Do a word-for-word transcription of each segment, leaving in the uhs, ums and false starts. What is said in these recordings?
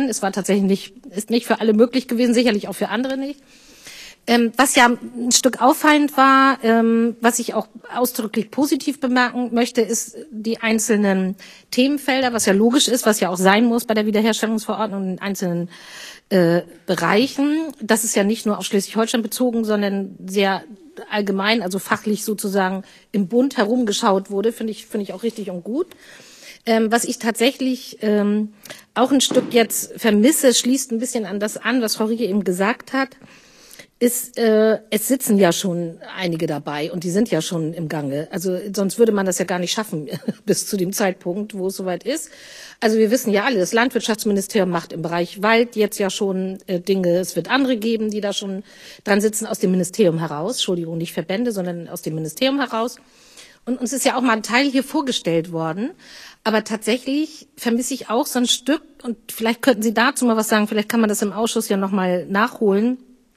Es war tatsächlich nicht, ist nicht für alle möglich gewesen, sicherlich auch für andere nicht. Ähm, was ja ein Stück auffallend war, ähm, was ich auch ausdrücklich positiv bemerken möchte, ist die einzelnen Themenfelder, was ja logisch ist, was ja auch sein muss bei der Wiederherstellungsverordnung in einzelnen äh, Bereichen. Das ist ja nicht nur auf Schleswig-Holstein bezogen, sondern sehr allgemein, also fachlich sozusagen im Bund herumgeschaut wurde, finde ich, finde ich auch richtig und gut. Ähm, was ich tatsächlich ähm, auch ein Stück jetzt vermisse, schließt ein bisschen an das an, was Frau Rieke eben gesagt hat, ist, äh, es sitzen ja schon einige dabei und die sind ja schon im Gange. Also sonst würde man das ja gar nicht schaffen bis zu dem Zeitpunkt, wo es soweit ist. Also wir wissen ja alle, das Landwirtschaftsministerium macht im Bereich Wald jetzt ja schon äh, Dinge. Es wird andere geben, die da schon dran sitzen aus dem Ministerium heraus. Entschuldigung, nicht Verbände, sondern aus dem Ministerium heraus. Und uns ist ja auch mal ein Teil hier vorgestellt worden. Aber tatsächlich vermisse ich auch so ein Stück, und vielleicht könnten Sie dazu mal was sagen, vielleicht kann man das im Ausschuss ja noch mal nachholen,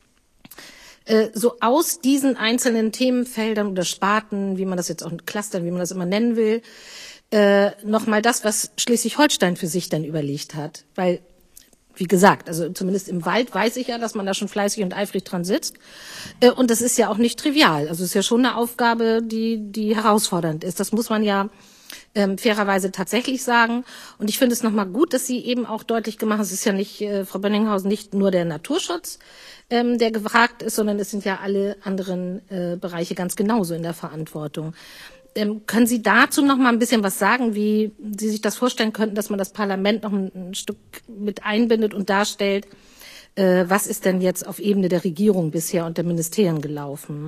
so aus diesen einzelnen Themenfeldern oder Sparten, wie man das jetzt auch clustern, wie man das immer nennen will, äh, nochmal das, was Schleswig-Holstein für sich dann überlegt hat. Weil, wie gesagt, also zumindest im Wald weiß ich ja, dass man da schon fleißig und eifrig dran sitzt. Äh, und das ist ja auch nicht trivial. Also es ist ja schon eine Aufgabe, die, die herausfordernd ist. Das muss man ja ähm, fairerweise tatsächlich sagen. Und ich finde es nochmal gut, dass Sie eben auch deutlich gemacht haben, es ist ja nicht, äh, Frau Bönninghausen, nicht nur der Naturschutz, ähm, der gefragt ist, sondern es sind ja alle anderen äh, Bereiche ganz genauso in der Verantwortung. Ähm, können Sie dazu noch mal ein bisschen was sagen, wie Sie sich das vorstellen könnten, dass man das Parlament noch ein, ein Stück mit einbindet und darstellt, äh, was ist denn jetzt auf Ebene der Regierung bisher und der Ministerien gelaufen?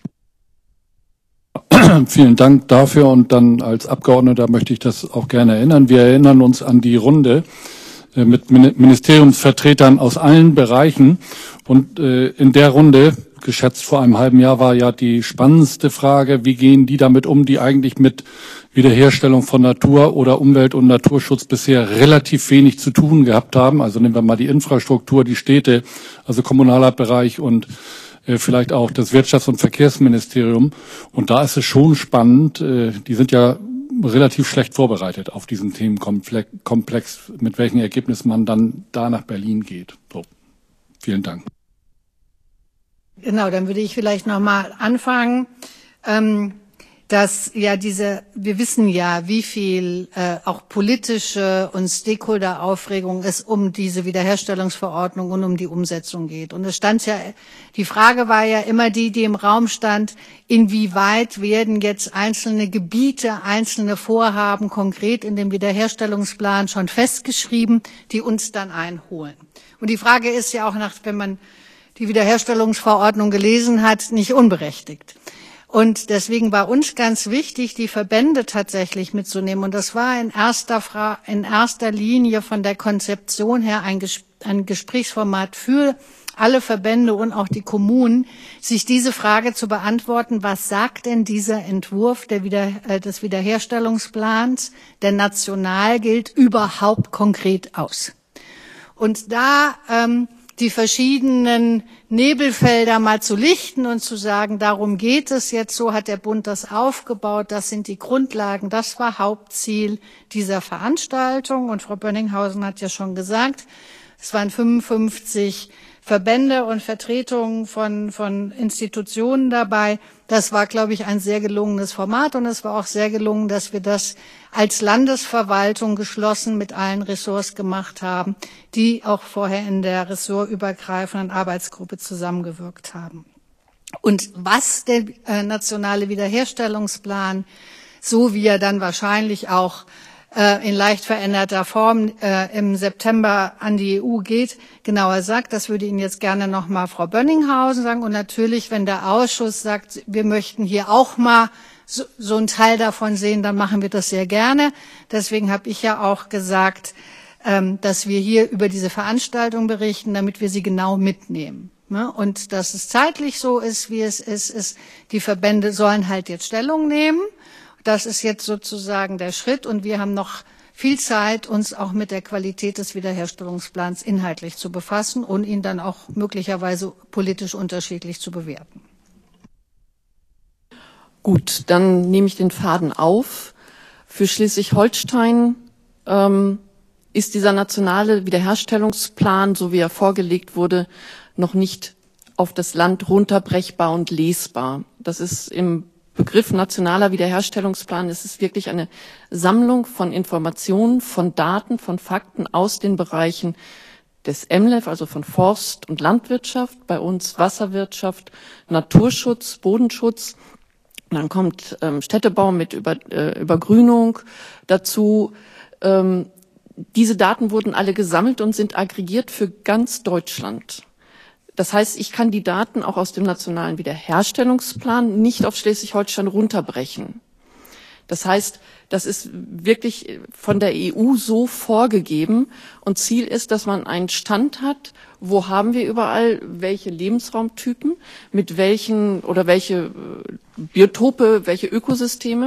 Vielen Dank dafür, und dann als Abgeordneter möchte ich das auch gerne erinnern. Wir erinnern uns an die Runde äh, mit Ministeriumsvertretern aus allen Bereichen, und äh, in der Runde, geschätzt vor einem halben Jahr, war ja die spannendste Frage, wie gehen die damit um, die eigentlich mit Wiederherstellung von Natur oder Umwelt- und Naturschutz bisher relativ wenig zu tun gehabt haben. Also nehmen wir mal die Infrastruktur, die Städte, also kommunaler Bereich und vielleicht auch das Wirtschafts- und Verkehrsministerium. Und da ist es schon spannend, die sind ja relativ schlecht vorbereitet auf diesen Themenkomplex, mit welchen Ergebnissen man dann da nach Berlin geht. So, vielen Dank. Genau, dann würde ich vielleicht noch mal anfangen. Ähm dass ja diese, wir wissen ja, wie viel äh, auch politische und Stakeholder-Aufregung es um diese Wiederherstellungsverordnung und um die Umsetzung geht. Und es stand ja, die Frage war ja immer die, die im Raum stand, inwieweit werden jetzt einzelne Gebiete, einzelne Vorhaben konkret in dem Wiederherstellungsplan schon festgeschrieben, die uns dann einholen. Und die Frage ist ja auch, nach, wenn man die Wiederherstellungsverordnung gelesen hat, nicht unberechtigt. Und deswegen war uns ganz wichtig, die Verbände tatsächlich mitzunehmen. Und das war in erster, Fra- in erster Linie von der Konzeption her ein, Ges- ein Gesprächsformat für alle Verbände und auch die Kommunen, sich diese Frage zu beantworten, was sagt denn dieser Entwurf der Wieder, äh, des Wiederherstellungsplans, der national gilt, überhaupt konkret aus? Und da ähm, die verschiedenen Nebelfelder mal zu lichten und zu sagen, darum geht es jetzt, so hat der Bund das aufgebaut, das sind die Grundlagen, das war Hauptziel dieser Veranstaltung. Und Frau Bönninghausen hat ja schon gesagt, es waren fünfundfünfzig Verbände und Vertretungen von, von Institutionen dabei. Das war, glaube ich, ein sehr gelungenes Format, und es war auch sehr gelungen, dass wir das als Landesverwaltung geschlossen mit allen Ressorts gemacht haben, die auch vorher in der ressortübergreifenden Arbeitsgruppe zusammengewirkt haben. Und was der äh, nationale Wiederherstellungsplan, so wie er dann wahrscheinlich auch in leicht veränderter Form äh, im September an die E U geht, genauer sagt, das würde Ihnen jetzt gerne noch mal Frau Bönninghausen sagen. Und natürlich, wenn der Ausschuss sagt, wir möchten hier auch mal so, so einen Teil davon sehen, dann machen wir das sehr gerne. Deswegen habe ich ja auch gesagt, ähm, dass wir hier über diese Veranstaltung berichten, damit wir sie genau mitnehmen. Ne? Und dass es zeitlich so ist, wie es ist, ist, die Verbände sollen halt jetzt Stellung nehmen. Das ist jetzt sozusagen der Schritt, und wir haben noch viel Zeit, uns auch mit der Qualität des Wiederherstellungsplans inhaltlich zu befassen und ihn dann auch möglicherweise politisch unterschiedlich zu bewerten. Gut, dann nehme ich den Faden auf. Für Schleswig-Holstein ähm, ist dieser nationale Wiederherstellungsplan, so wie er vorgelegt wurde, noch nicht auf das Land runterbrechbar und lesbar. Das ist im Begriff nationaler Wiederherstellungsplan, es ist wirklich eine Sammlung von Informationen, von Daten, von Fakten aus den Bereichen des M L E F, also von Forst- und Landwirtschaft, bei uns Wasserwirtschaft, Naturschutz, Bodenschutz. Und dann kommt ähm, Städtebau mit Über, äh, Übergrünung dazu. Ähm, diese Daten wurden alle gesammelt und sind aggregiert für ganz Deutschland. Das heißt, ich kann die Daten auch aus dem nationalen Wiederherstellungsplan nicht auf Schleswig-Holstein runterbrechen. Das heißt, das ist wirklich von der E U so vorgegeben und Ziel ist, dass man einen Stand hat, wo haben wir überall welche Lebensraumtypen, mit welchen oder welche Biotope, welche Ökosysteme.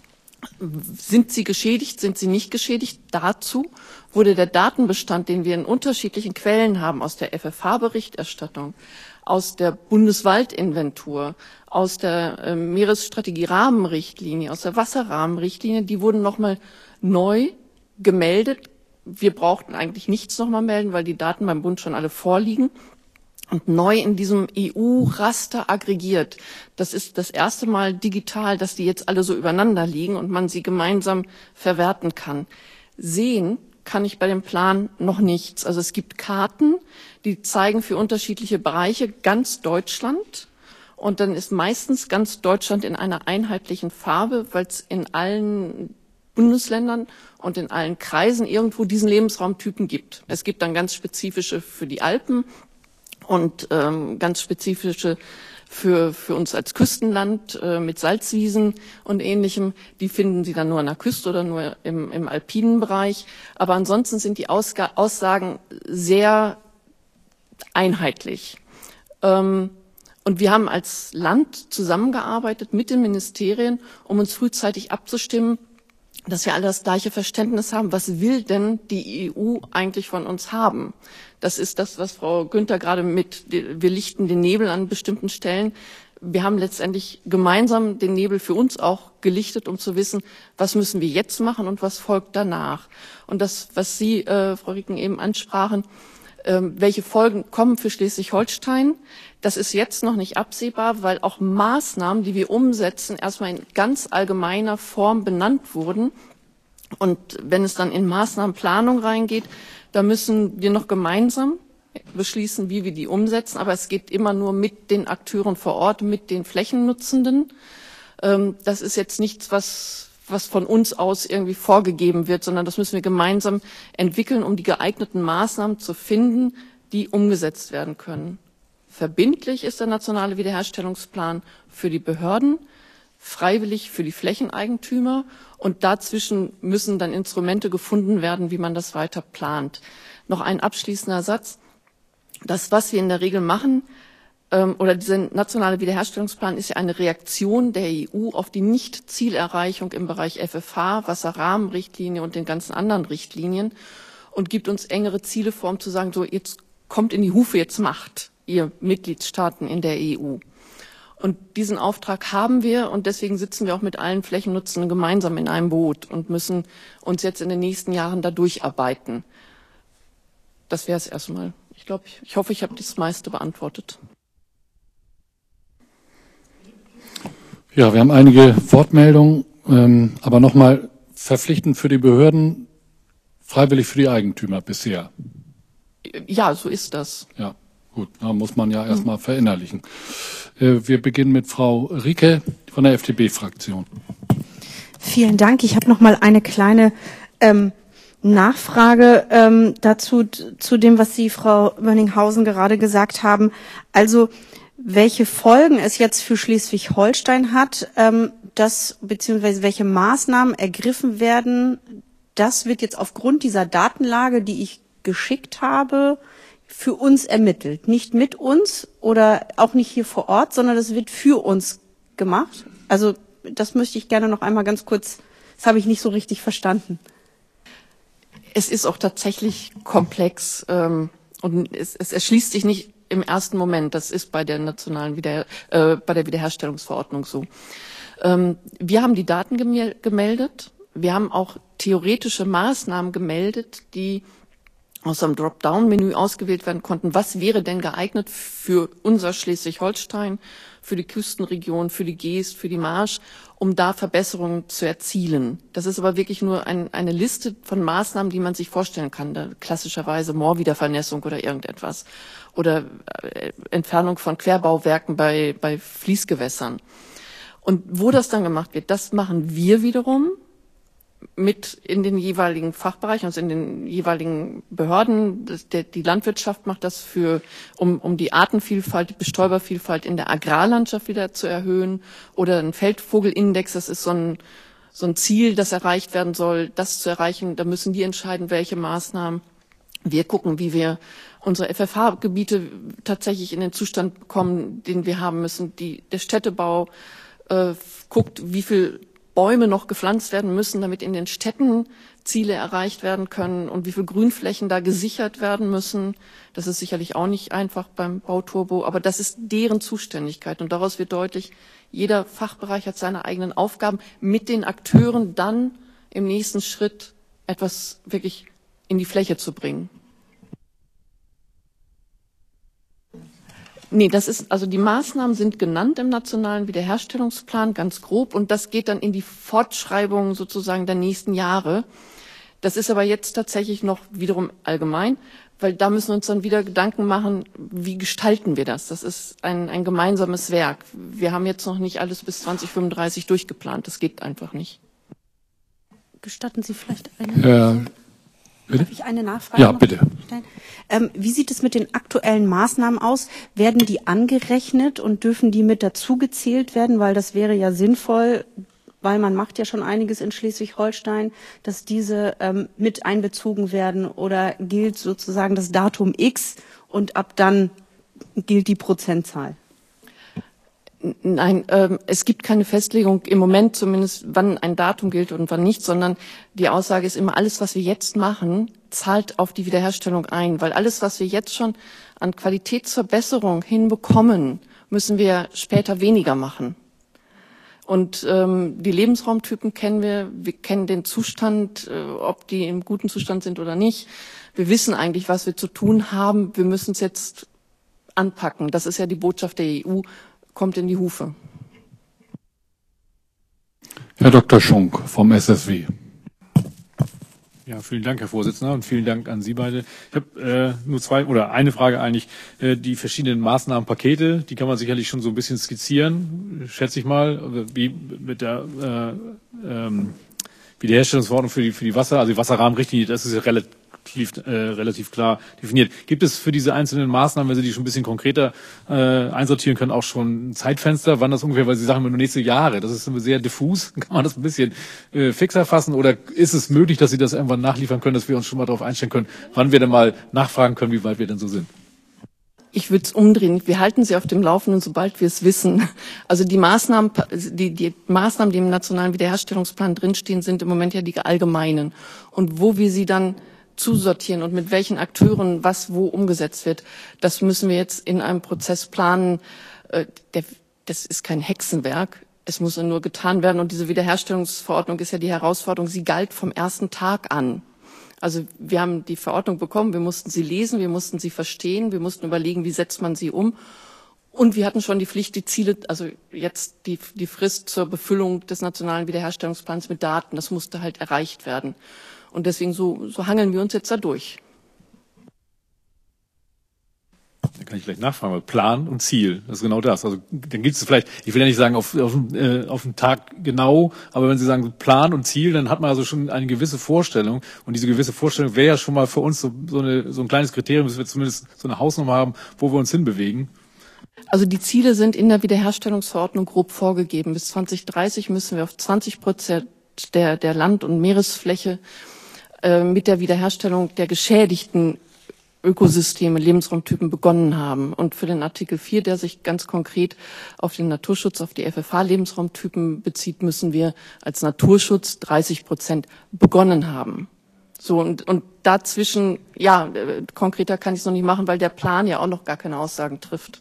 Sind sie geschädigt, sind sie nicht geschädigt? Dazu wurde der Datenbestand, den wir in unterschiedlichen Quellen haben, aus der F F H-Berichterstattung, aus der Bundeswaldinventur, aus der äh, Meeresstrategie-Rahmenrichtlinie, aus der Wasserrahmenrichtlinie, die wurden nochmal neu gemeldet. Wir brauchten eigentlich nichts nochmal melden, weil die Daten beim Bund schon alle vorliegen. Und neu in diesem E U-Raster aggregiert. Das ist das erste Mal digital, dass die jetzt alle so übereinander liegen und man sie gemeinsam verwerten kann. Sehen kann ich bei dem Plan noch nichts. Also es gibt Karten, die zeigen für unterschiedliche Bereiche ganz Deutschland. Und dann ist meistens ganz Deutschland in einer einheitlichen Farbe, weil es in allen Bundesländern und in allen Kreisen irgendwo diesen Lebensraumtypen gibt. Es gibt dann ganz spezifische für die Alpen, und ähm, ganz spezifische für, für uns als Küstenland äh, mit Salzwiesen und Ähnlichem. Die finden Sie dann nur an der Küste oder nur im, im alpinen Bereich. Aber ansonsten sind die Ausga- Aussagen sehr einheitlich. Ähm, und wir haben als Land zusammengearbeitet mit den Ministerien, um uns frühzeitig abzustimmen, dass wir alle das gleiche Verständnis haben. Was will denn die E U eigentlich von uns haben? Das ist das, was Frau Günther gerade mit, wir lichten den Nebel an bestimmten Stellen. Wir haben letztendlich gemeinsam den Nebel für uns auch gelichtet, um zu wissen, was müssen wir jetzt machen und was folgt danach. Und das, was Sie, äh, Frau Rieken, eben ansprachen, äh, welche Folgen kommen für Schleswig-Holstein, das ist jetzt noch nicht absehbar, weil auch Maßnahmen, die wir umsetzen, erstmal in ganz allgemeiner Form benannt wurden. Und wenn es dann in Maßnahmenplanung reingeht, da müssen wir noch gemeinsam beschließen, wie wir die umsetzen. Aber es geht immer nur mit den Akteuren vor Ort, mit den Flächennutzenden. Das ist jetzt nichts, was, was von uns aus irgendwie vorgegeben wird, sondern das müssen wir gemeinsam entwickeln, um die geeigneten Maßnahmen zu finden, die umgesetzt werden können. Verbindlich ist der nationale Wiederherstellungsplan für die Behörden, freiwillig für die Flächeneigentümer und dazwischen müssen dann Instrumente gefunden werden, wie man das weiter plant. Noch ein abschließender Satz. Das, was wir in der Regel machen, ähm, oder dieser nationale Wiederherstellungsplan ist ja eine Reaktion der E U auf die Nicht-Zielerreichung im Bereich F F H, Wasserrahmenrichtlinie und den ganzen anderen Richtlinien und gibt uns engere Ziele vor, um zu sagen, so jetzt kommt in die Hufe, jetzt macht ihr Mitgliedstaaten in der E U. Und diesen Auftrag haben wir und deswegen sitzen wir auch mit allen Flächennutzenden gemeinsam in einem Boot und müssen uns jetzt in den nächsten Jahren da durcharbeiten. Das wäre es erstmal. Ich glaube, ich, ich hoffe, ich habe das meiste beantwortet. Ja, wir haben einige Wortmeldungen, ähm, aber nochmal verpflichtend für die Behörden, freiwillig für die Eigentümer bisher. Ja, so ist das. Ja. Gut, da muss man ja erstmal verinnerlichen. Wir beginnen mit Frau Rieke von der F D P-Fraktion. Vielen Dank. Ich habe noch mal eine kleine ähm, Nachfrage ähm, dazu, zu dem, was Sie, Frau Mönninghausen, gerade gesagt haben. Also, welche Folgen es jetzt für Schleswig-Holstein hat, ähm, das, beziehungsweise welche Maßnahmen ergriffen werden, das wird jetzt aufgrund dieser Datenlage, die ich geschickt habe, für uns ermittelt. Nicht mit uns oder auch nicht hier vor Ort, sondern das wird für uns gemacht. Also das möchte ich gerne noch einmal ganz kurz, das habe ich nicht so richtig verstanden. Es ist auch tatsächlich komplex ähm, und es, es erschließt sich nicht im ersten Moment. Das ist bei der nationalen Wieder, äh, bei der Wiederherstellungsverordnung so. Ähm, wir haben die Daten gemel- gemeldet. wir haben auch theoretische Maßnahmen gemeldet, die aus einem Dropdown-Menü ausgewählt werden konnten. Was wäre denn geeignet für unser Schleswig-Holstein, für die Küstenregion, für die Geest, für die Marsch, um da Verbesserungen zu erzielen. Das ist aber wirklich nur ein, eine Liste von Maßnahmen, die man sich vorstellen kann. Da klassischerweise Moorwiedervernässung oder irgendetwas. Oder äh, Entfernung von Querbauwerken bei, bei Fließgewässern. Und wo das dann gemacht wird, das machen wir wiederum mit in den jeweiligen Fachbereichen, also in den jeweiligen Behörden. Das, der, die Landwirtschaft macht das für, um, um die Artenvielfalt, die Bestäubervielfalt in der Agrarlandschaft wieder zu erhöhen. Oder ein Feldvogelindex, das ist so ein, so ein Ziel, das erreicht werden soll, das zu erreichen. Da müssen die entscheiden, welche Maßnahmen. Wir gucken, wie wir unsere F F H-Gebiete tatsächlich in den Zustand bekommen, den wir haben müssen. Die, der Städtebau äh, guckt, wie viel Bäume noch gepflanzt werden müssen, damit in den Städten Ziele erreicht werden können und wie viel Grünflächen da gesichert werden müssen. Das ist sicherlich auch nicht einfach beim Bauturbo, aber das ist deren Zuständigkeit. Und daraus wird deutlich, jeder Fachbereich hat seine eigenen Aufgaben, mit den Akteuren dann im nächsten Schritt etwas wirklich in die Fläche zu bringen. Nee, das ist, also die Maßnahmen sind genannt im nationalen Wiederherstellungsplan, ganz grob, und das geht dann in die Fortschreibung sozusagen der nächsten Jahre. Das ist aber jetzt tatsächlich noch wiederum allgemein, weil da müssen wir uns dann wieder Gedanken machen, wie gestalten wir das? Das ist ein, ein gemeinsames Werk. Wir haben jetzt noch nicht alles bis zwanzig fünfunddreißig durchgeplant, das geht einfach nicht. Gestatten Sie vielleicht eine? Äh, bitte? Darf ich eine Nachfrage Ja, bitte. stellen? Ähm, wie sieht es mit den aktuellen Maßnahmen aus? Werden die angerechnet und dürfen die mit dazugezählt werden? Weil das wäre ja sinnvoll, weil man macht ja schon einiges in Schleswig-Holstein, dass diese ähm, mit einbezogen werden, oder gilt sozusagen das Datum X und ab dann gilt die Prozentzahl? Nein, ähm, es gibt keine Festlegung im Moment zumindest, wann ein Datum gilt und wann nicht, sondern die Aussage ist immer, alles, was wir jetzt machen, zahlt auf die Wiederherstellung ein. Weil alles, was wir jetzt schon an Qualitätsverbesserung hinbekommen, müssen wir später weniger machen. Und ähm, die Lebensraumtypen kennen wir, wir kennen den Zustand, äh, ob die im guten Zustand sind oder nicht. Wir wissen eigentlich, was wir zu tun haben. Wir müssen es jetzt anpacken. Das ist ja die Botschaft der E U. Kommt in die Hufe. Herr Doktor Schunk vom S S W. Ja, vielen Dank, Herr Vorsitzender, und vielen Dank an Sie beide. Ich habe äh, nur zwei oder eine Frage eigentlich. Äh, die verschiedenen Maßnahmenpakete, die kann man sicherlich schon so ein bisschen skizzieren, schätze ich mal, wie mit der äh, ähm, Wiederherstellungsverordnung für die für die Wasser, also die Wasserrahmenrichtlinie, das ist ja relativ äh, relativ klar definiert. Gibt es für diese einzelnen Maßnahmen, wenn Sie die schon ein bisschen konkreter äh, einsortieren können, auch schon ein Zeitfenster, wann das ungefähr, weil Sie sagen immer nur nächste Jahre, das ist immer sehr diffus, kann man das ein bisschen äh, fixer fassen, oder ist es möglich, dass Sie das irgendwann nachliefern können, dass wir uns schon mal darauf einstellen können, wann wir denn mal nachfragen können, wie weit wir denn so sind? Ich würde es umdrehen. Wir halten Sie auf dem Laufenden, sobald wir es wissen. Also die Maßnahmen, die, die Maßnahmen, die im nationalen Wiederherstellungsplan drinstehen, sind im Moment ja die allgemeinen. Und wo wir sie dann zusortieren und mit welchen Akteuren was wo umgesetzt wird, das müssen wir jetzt in einem Prozess planen. Das ist kein Hexenwerk. Es muss nur getan werden. Und diese Wiederherstellungsverordnung ist ja die Herausforderung. Sie galt vom ersten Tag an. Also wir haben die Verordnung bekommen, wir mussten sie lesen, wir mussten sie verstehen, wir mussten überlegen, wie setzt man sie um. Und wir hatten schon die Pflicht, die Ziele, also jetzt die, die Frist zur Befüllung des nationalen Wiederherstellungsplans mit Daten, das musste halt erreicht werden. Und deswegen so, so hangeln wir uns jetzt da durch. Da kann ich gleich nachfragen, weil Plan und Ziel, das ist genau das. Also dann gibt es vielleicht, ich will ja nicht sagen auf, auf, äh, auf den Tag genau, aber wenn Sie sagen Plan und Ziel, dann hat man also schon eine gewisse Vorstellung. Und diese gewisse Vorstellung wäre ja schon mal für uns so, so, eine, so ein kleines Kriterium, dass wir zumindest so eine Hausnummer haben, wo wir uns hinbewegen. Also die Ziele sind in der Wiederherstellungsverordnung grob vorgegeben. Bis zwanzig dreißig müssen wir auf zwanzig Prozent der, der Land- und Meeresfläche äh, mit der Wiederherstellung der geschädigten Ökosysteme, Lebensraumtypen begonnen haben. Und für den Artikel vier, der sich ganz konkret auf den Naturschutz, auf die F F H-Lebensraumtypen bezieht, müssen wir als Naturschutz dreißig Prozent begonnen haben. So, und, und dazwischen, ja, äh, konkreter kann ich es noch nicht machen, weil der Plan ja auch noch gar keine Aussagen trifft.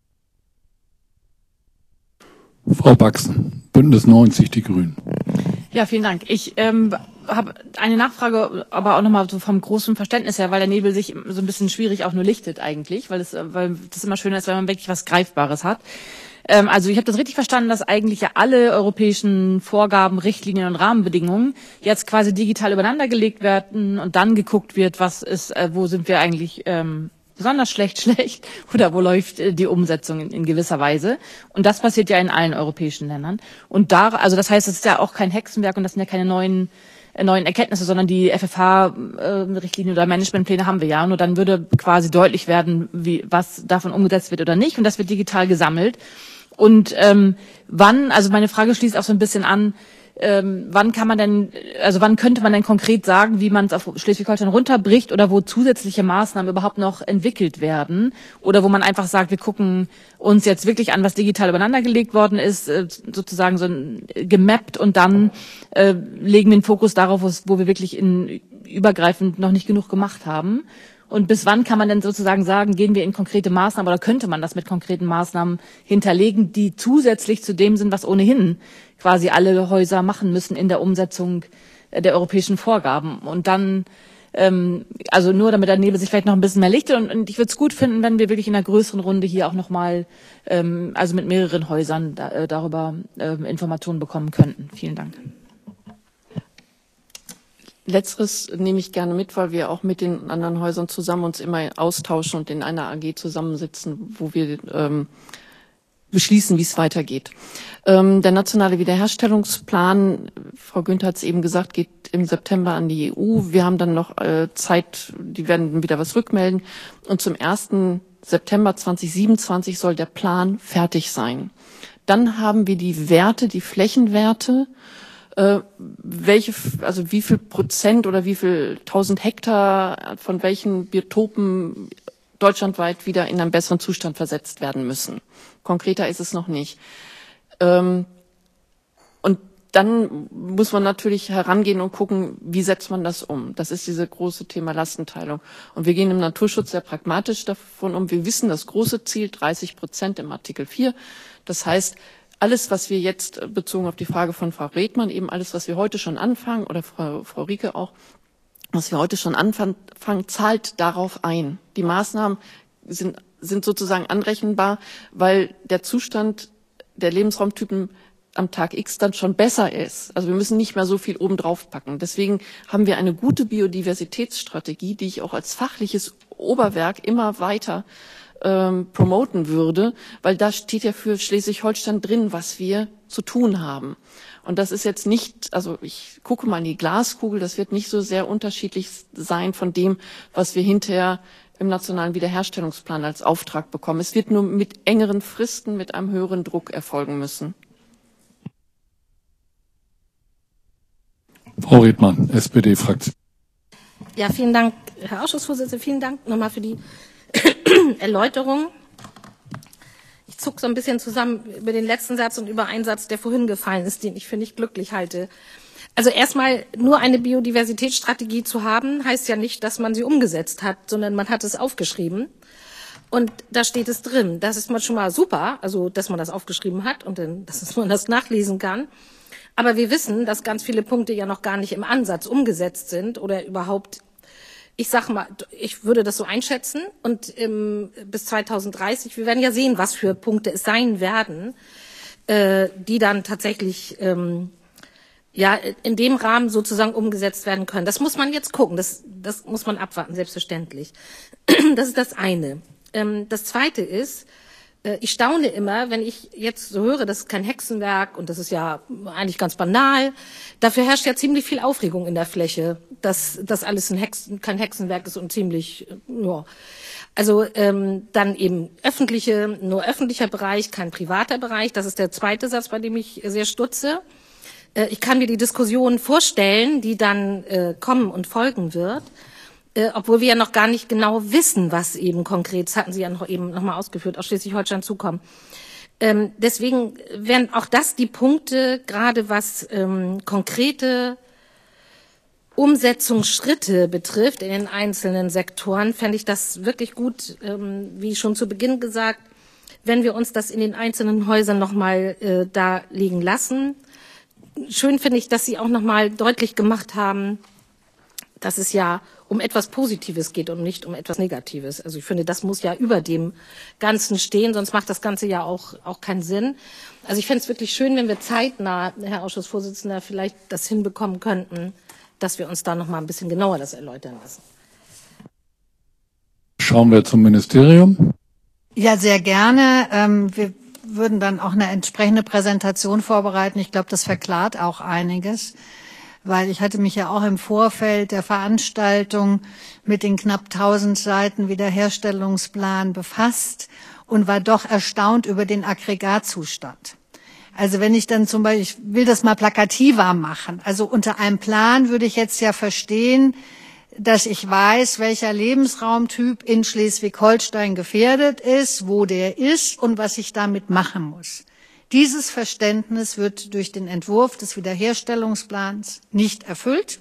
Frau Baxen, Bündnis neunzig, die Grünen. Ja, vielen Dank. Ich ähm, habe eine Nachfrage, aber auch nochmal so vom großen Verständnis her, weil der Nebel sich so ein bisschen schwierig auch nur lichtet eigentlich, weil es, weil das immer schöner ist, wenn man wirklich was Greifbares hat. Ähm, also ich habe das richtig verstanden, dass eigentlich ja alle europäischen Vorgaben, Richtlinien und Rahmenbedingungen jetzt quasi digital übereinandergelegt werden und dann geguckt wird, was ist, äh, wo sind wir eigentlich ähm, besonders schlecht, schlecht oder wo läuft äh, die Umsetzung in, in gewisser Weise. Und das passiert ja in allen europäischen Ländern. Und da, also das heißt, es ist ja auch kein Hexenwerk und das sind ja keine neuen neuen Erkenntnisse, sondern die F F H-Richtlinie oder Managementpläne haben wir ja. Nur dann würde quasi deutlich werden, wie was davon umgesetzt wird oder nicht. Und das wird digital gesammelt. Und ähm, wann, also meine Frage schließt auch so ein bisschen an, ähm, wann kann man denn, also wann könnte man denn konkret sagen, wie man es auf Schleswig-Holstein runterbricht oder wo zusätzliche Maßnahmen überhaupt noch entwickelt werden oder wo man einfach sagt, wir gucken uns jetzt wirklich an, was digital übereinandergelegt worden ist, äh, sozusagen so ein, gemappt und dann äh, legen den Fokus darauf, wo wir wirklich in übergreifend noch nicht genug gemacht haben. Und bis wann kann man denn sozusagen sagen, gehen wir in konkrete Maßnahmen oder könnte man das mit konkreten Maßnahmen hinterlegen, die zusätzlich zu dem sind, was ohnehin quasi alle Häuser machen müssen in der Umsetzung der europäischen Vorgaben. Und dann, ähm, also nur damit der Nebel sich vielleicht noch ein bisschen mehr lichtet. Und, und ich würde es gut finden, wenn wir wirklich in einer größeren Runde hier auch nochmal, ähm, also mit mehreren Häusern da, äh, darüber äh, Informationen bekommen könnten. Vielen Dank. Letzteres nehme ich gerne mit, weil wir auch mit den anderen Häusern zusammen uns immer austauschen und in einer A G zusammensitzen, wo wir ähm, beschließen, wie es weitergeht. Ähm, der nationale Wiederherstellungsplan, Frau Günther hat es eben gesagt, geht im September an die E U. Wir haben dann noch äh, Zeit, die werden wieder was rückmelden. Und zum ersten September zweitausendsiebenundzwanzig soll der Plan fertig sein. Dann haben wir die Werte, die Flächenwerte, Äh, welche, also wie viel Prozent oder wie viel tausend Hektar von welchen Biotopen deutschlandweit wieder in einen besseren Zustand versetzt werden müssen. Konkreter ist es noch nicht. Ähm, und dann muss man natürlich herangehen und gucken, wie setzt man das um. Das ist dieses große Thema Lastenteilung. Und wir gehen im Naturschutz sehr pragmatisch davon um. Wir wissen das große Ziel, dreißig Prozent im Artikel vier. Das heißt, alles, was wir jetzt bezogen auf die Frage von Frau Redmann, eben alles, was wir heute schon anfangen, oder Frau, Frau Rieke auch, was wir heute schon anfangen, zahlt darauf ein. Die Maßnahmen sind, sind sozusagen anrechenbar, weil der Zustand der Lebensraumtypen am Tag X dann schon besser ist. Also wir müssen nicht mehr so viel obendrauf packen. Deswegen haben wir eine gute Biodiversitätsstrategie, die ich auch als fachliches Oberwerk immer weiter ähm, promoten würde, weil da steht ja für Schleswig-Holstein drin, was wir zu tun haben. Und das ist jetzt nicht, also ich gucke mal in die Glaskugel, das wird nicht so sehr unterschiedlich sein von dem, was wir hinterher im nationalen Wiederherstellungsplan als Auftrag bekommen. Es wird nur mit engeren Fristen, mit einem höheren Druck erfolgen müssen. Frau Redmann, S P D-Fraktion. Ja, vielen Dank, Herr Ausschussvorsitzender. Vielen Dank nochmal für die Erläuterung. Ich zucke so ein bisschen zusammen über den letzten Satz und über einen Satz, der vorhin gefallen ist, den ich für nicht glücklich halte. Also erstmal, nur eine Biodiversitätsstrategie zu haben, heißt ja nicht, dass man sie umgesetzt hat, sondern man hat es aufgeschrieben. Und da steht es drin. Das ist mal schon mal super, also dass man das aufgeschrieben hat und dann, dass man das nachlesen kann. Aber wir wissen, dass ganz viele Punkte ja noch gar nicht im Ansatz umgesetzt sind oder überhaupt, ich sage mal, ich würde das so einschätzen und ähm, bis zweitausenddreißig, wir werden ja sehen, was für Punkte es sein werden, äh, die dann tatsächlich ähm, ja in dem Rahmen sozusagen umgesetzt werden können. Das muss man jetzt gucken, das, das muss man abwarten, selbstverständlich. Das ist das eine. Ähm, das zweite ist, ich staune immer, wenn ich jetzt so höre, das ist kein Hexenwerk und das ist ja eigentlich ganz banal. Dafür herrscht ja ziemlich viel Aufregung in der Fläche, dass das alles ein Hexen, kein Hexenwerk ist und ziemlich, ja. Also ähm, dann eben öffentliche, nur öffentlicher Bereich, kein privater Bereich. Das ist der zweite Satz, bei dem ich sehr stutze. Äh, ich kann mir die Diskussion vorstellen, die dann äh, kommen und folgen wird. Äh, obwohl wir ja noch gar nicht genau wissen, was eben konkret, das hatten Sie ja noch eben noch mal ausgeführt, aus Schleswig-Holstein zukommen. Ähm, deswegen wären auch das die Punkte, gerade was ähm, konkrete Umsetzungsschritte betrifft in den einzelnen Sektoren, fände ich das wirklich gut, ähm, wie schon zu Beginn gesagt, wenn wir uns das in den einzelnen Häusern noch mal äh, darlegen lassen. schön finde ich, dass Sie auch nochmal deutlich gemacht haben, dass es ja um etwas Positives geht und nicht um etwas Negatives. Also ich finde, das muss ja über dem Ganzen stehen, sonst macht das Ganze ja auch, auch keinen Sinn. Also ich fände es wirklich schön, wenn wir zeitnah, Herr Ausschussvorsitzender, vielleicht das hinbekommen könnten, dass wir uns da noch mal ein bisschen genauer das erläutern lassen. Schauen wir zum Ministerium. Ja, sehr gerne. Ähm, wir würden dann auch eine entsprechende Präsentation vorbereiten. Ich glaube, das verklart auch einiges, weil ich hatte mich ja auch im Vorfeld der Veranstaltung mit den knapp tausend Seiten Wiederherstellungsplan befasst und war doch erstaunt über den Aggregatzustand. Also wenn ich dann zum Beispiel, ich will das mal plakativer machen, also unter einem Plan würde ich jetzt ja verstehen, dass ich weiß, welcher Lebensraumtyp in Schleswig-Holstein gefährdet ist, wo der ist und was ich damit machen muss. Dieses Verständnis wird durch den Entwurf des Wiederherstellungsplans nicht erfüllt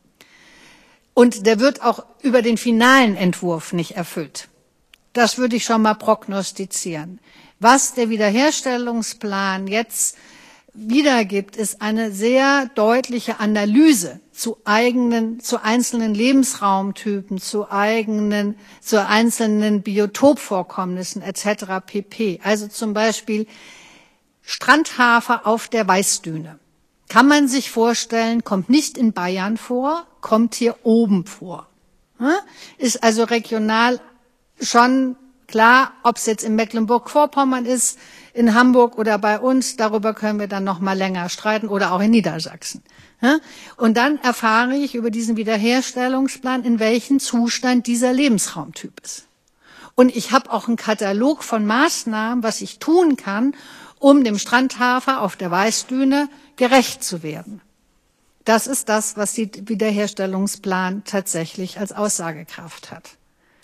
und der wird auch über den finalen Entwurf nicht erfüllt. Das würde ich schon mal prognostizieren. Was der Wiederherstellungsplan jetzt wiedergibt, ist eine sehr deutliche Analyse zu eigenen, zu einzelnen Lebensraumtypen, zu eigenen, zu einzelnen Biotopvorkommnissen et cetera pp. Also zum Beispiel Strandhafer auf der Weißdüne. Kann man sich vorstellen, kommt nicht in Bayern vor, kommt hier oben vor. Ist also regional schon klar, ob es jetzt in Mecklenburg-Vorpommern ist, in Hamburg oder bei uns, darüber können wir dann noch mal länger streiten oder auch in Niedersachsen. Und dann erfahre ich über diesen Wiederherstellungsplan, in welchem Zustand dieser Lebensraumtyp ist. Und ich habe auch einen Katalog von Maßnahmen, was ich tun kann, um dem Strandhafer auf der Weißdüne gerecht zu werden. Das ist das, was der Wiederherstellungsplan tatsächlich als Aussagekraft hat.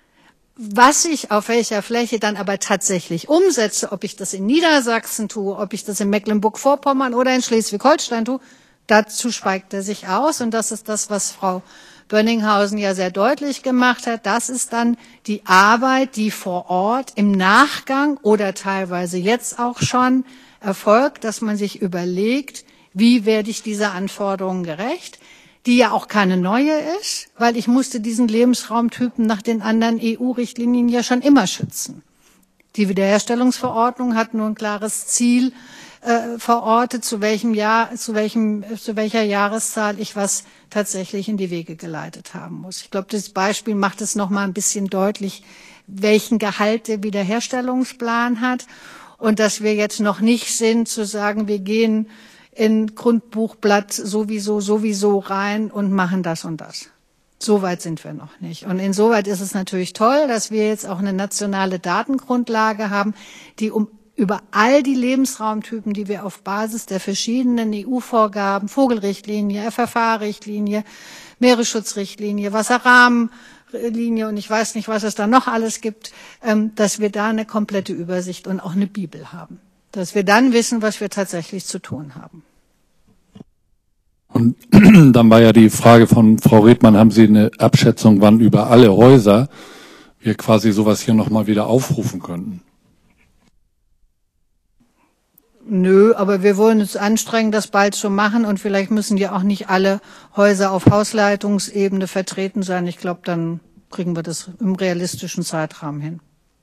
Was ich auf welcher Fläche dann aber tatsächlich umsetze, ob ich das in Niedersachsen tue, ob ich das in Mecklenburg-Vorpommern oder in Schleswig-Holstein tue, dazu schweigt er sich aus. Und das ist das, was Frau Bönninghausen ja sehr deutlich gemacht hat. Das ist dann die Arbeit, die vor Ort im Nachgang oder teilweise jetzt auch schon erfolgt, dass man sich überlegt, wie werde ich dieser Anforderungen gerecht, die ja auch keine neue ist, weil ich musste diesen Lebensraumtypen nach den anderen E U-Richtlinien ja schon immer schützen. Die Wiederherstellungsverordnung hat nur ein klares Ziel äh, verortet, zu welchem Jahr, zu welchem, zu welcher Jahreszahl ich was tatsächlich in die Wege geleitet haben muss. Ich glaube, das Beispiel macht es noch mal ein bisschen deutlich, welchen Gehalt der Wiederherstellungsplan hat und dass wir jetzt noch nicht sind, zu sagen, wir gehen in Grundbuchblatt sowieso, sowieso rein und machen das und das. So weit sind wir noch nicht. Und insoweit ist es natürlich toll, dass wir jetzt auch eine nationale Datengrundlage haben, die um über all die Lebensraumtypen, die wir auf Basis der verschiedenen E U-Vorgaben, Vogelrichtlinie, F F A-Richtlinie, Meeresschutzrichtlinie, Wasserrahmenlinie und ich weiß nicht, was es da noch alles gibt, dass wir da eine komplette Übersicht und auch eine Bibel haben. Dass wir dann wissen, was wir tatsächlich zu tun haben. Und dann war ja die Frage von Frau Redmann, haben Sie eine Abschätzung, wann über alle Häuser wir quasi sowas hier nochmal wieder aufrufen könnten? Nö, aber wir wollen uns anstrengen, das bald zu machen und vielleicht müssen ja auch nicht alle Häuser auf Hausleitungsebene vertreten sein. Ich glaube, dann kriegen wir das im realistischen Zeitrahmen hin.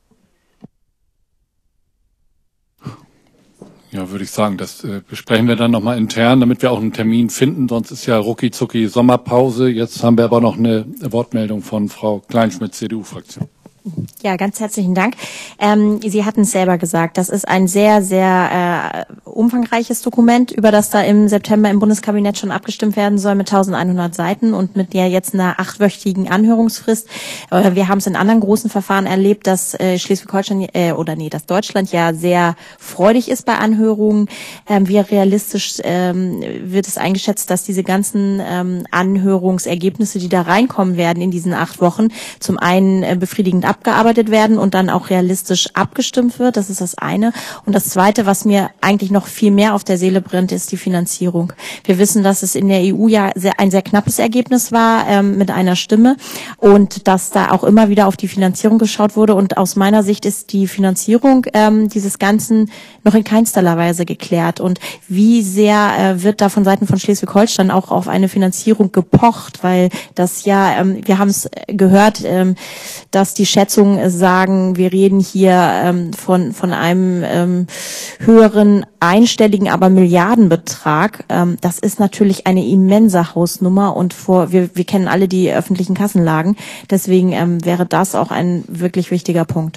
Ja, würde ich sagen, das äh, besprechen wir dann nochmal intern, damit wir auch einen Termin finden. Sonst ist ja rucki-zucki Sommerpause. Jetzt haben wir aber noch eine Wortmeldung von Frau Kleinschmidt, C D U-Fraktion. Ja, ganz herzlichen Dank. Ähm, Sie hatten es selber gesagt, das ist ein sehr, sehr äh, umfangreiches Dokument, über das da im September im Bundeskabinett schon abgestimmt werden soll mit eintausendeinhundert Seiten und mit der jetzt einer achtwöchigen Anhörungsfrist. Äh, wir haben es in anderen großen Verfahren erlebt, dass äh, Schleswig-Holstein äh, oder nee, dass Deutschland ja sehr freudig ist bei Anhörungen. Ähm, wie realistisch ähm, wird es eingeschätzt, dass diese ganzen ähm, Anhörungsergebnisse, die da reinkommen werden in diesen acht Wochen, zum einen äh, befriedigend abgearbeitet werden und dann auch realistisch abgestimmt wird. Das ist das eine. Und das zweite, was mir eigentlich noch viel mehr auf der Seele brennt, ist die Finanzierung. Wir wissen, dass es in der E U ja sehr, ein sehr knappes Ergebnis war ähm, mit einer Stimme und dass da auch immer wieder auf die Finanzierung geschaut wurde. Und aus meiner Sicht ist die Finanzierung ähm, dieses Ganzen noch in keinsterlei Weise geklärt. Und wie sehr äh, wird da von Seiten von Schleswig-Holstein auch auf eine Finanzierung gepocht, weil das ja, ähm, wir haben es gehört, ähm, dass die Schätzungen sagen, wir reden hier ähm, von von einem ähm, höheren einstelligen, aber Milliardenbetrag. Ähm, das ist natürlich eine immense Hausnummer und vor wir wir kennen alle die öffentlichen Kassenlagen. Deswegen ähm, wäre das auch ein wirklich wichtiger Punkt.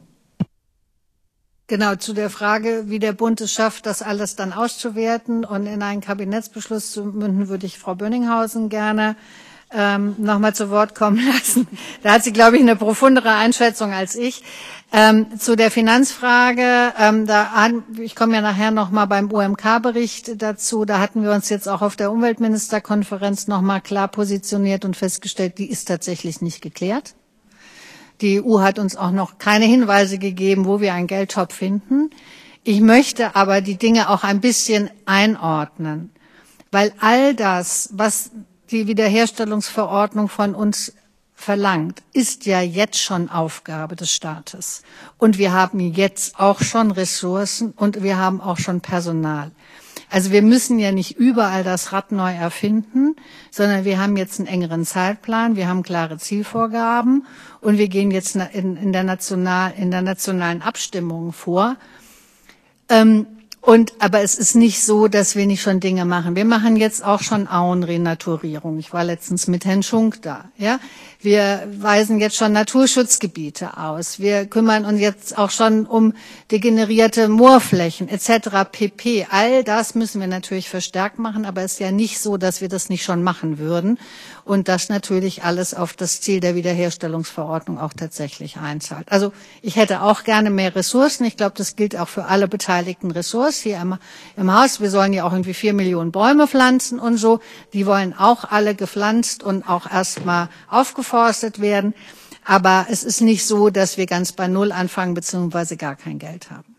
Genau, zu der Frage, wie der Bund es schafft, das alles dann auszuwerten und in einen Kabinettsbeschluss zu münden, würde ich Frau Bönninghausen gerne ähm, nochmal zu Wort kommen lassen. Da hat sie, glaube ich, eine profundere Einschätzung als ich. Ähm, zu der Finanzfrage, ähm, da an, ich komme ja nachher nochmal beim U M K-Bericht dazu, da hatten wir uns jetzt auch auf der Umweltministerkonferenz nochmal klar positioniert und festgestellt, die ist tatsächlich nicht geklärt. Die E U hat uns auch noch keine Hinweise gegeben, wo wir einen Geldtopf finden. Ich möchte aber die Dinge auch ein bisschen einordnen, weil all das, was die Wiederherstellungsverordnung von uns verlangt, ist ja jetzt schon Aufgabe des Staates. Und wir haben jetzt auch schon Ressourcen und wir haben auch schon Personal. Also wir müssen ja nicht überall das Rad neu erfinden, sondern wir haben jetzt einen engeren Zeitplan, wir haben klare Zielvorgaben und wir gehen jetzt in, in, der, National, in der nationalen Abstimmung vor. Ähm, und, aber es ist nicht so, dass wir nicht schon Dinge machen. Wir machen jetzt auch schon Auenrenaturierung. Ich war letztens mit Herrn Schunk da. Ja? Wir weisen jetzt schon Naturschutzgebiete aus. Wir kümmern uns jetzt auch schon um degenerierte Moorflächen et cetera pp. All das müssen wir natürlich verstärkt machen, aber es ist ja nicht so, dass wir das nicht schon machen würden und das natürlich alles auf das Ziel der Wiederherstellungsverordnung auch tatsächlich einzahlt. Also ich hätte auch gerne mehr Ressourcen. Ich glaube, das gilt auch für alle beteiligten Ressorts hier im, im Haus. Wir sollen ja auch irgendwie vier Millionen Bäume pflanzen und so. Die wollen auch alle gepflanzt und auch erstmal aufgeforstet werden. Aber es ist nicht so, dass wir ganz bei Null anfangen beziehungsweise gar kein Geld haben.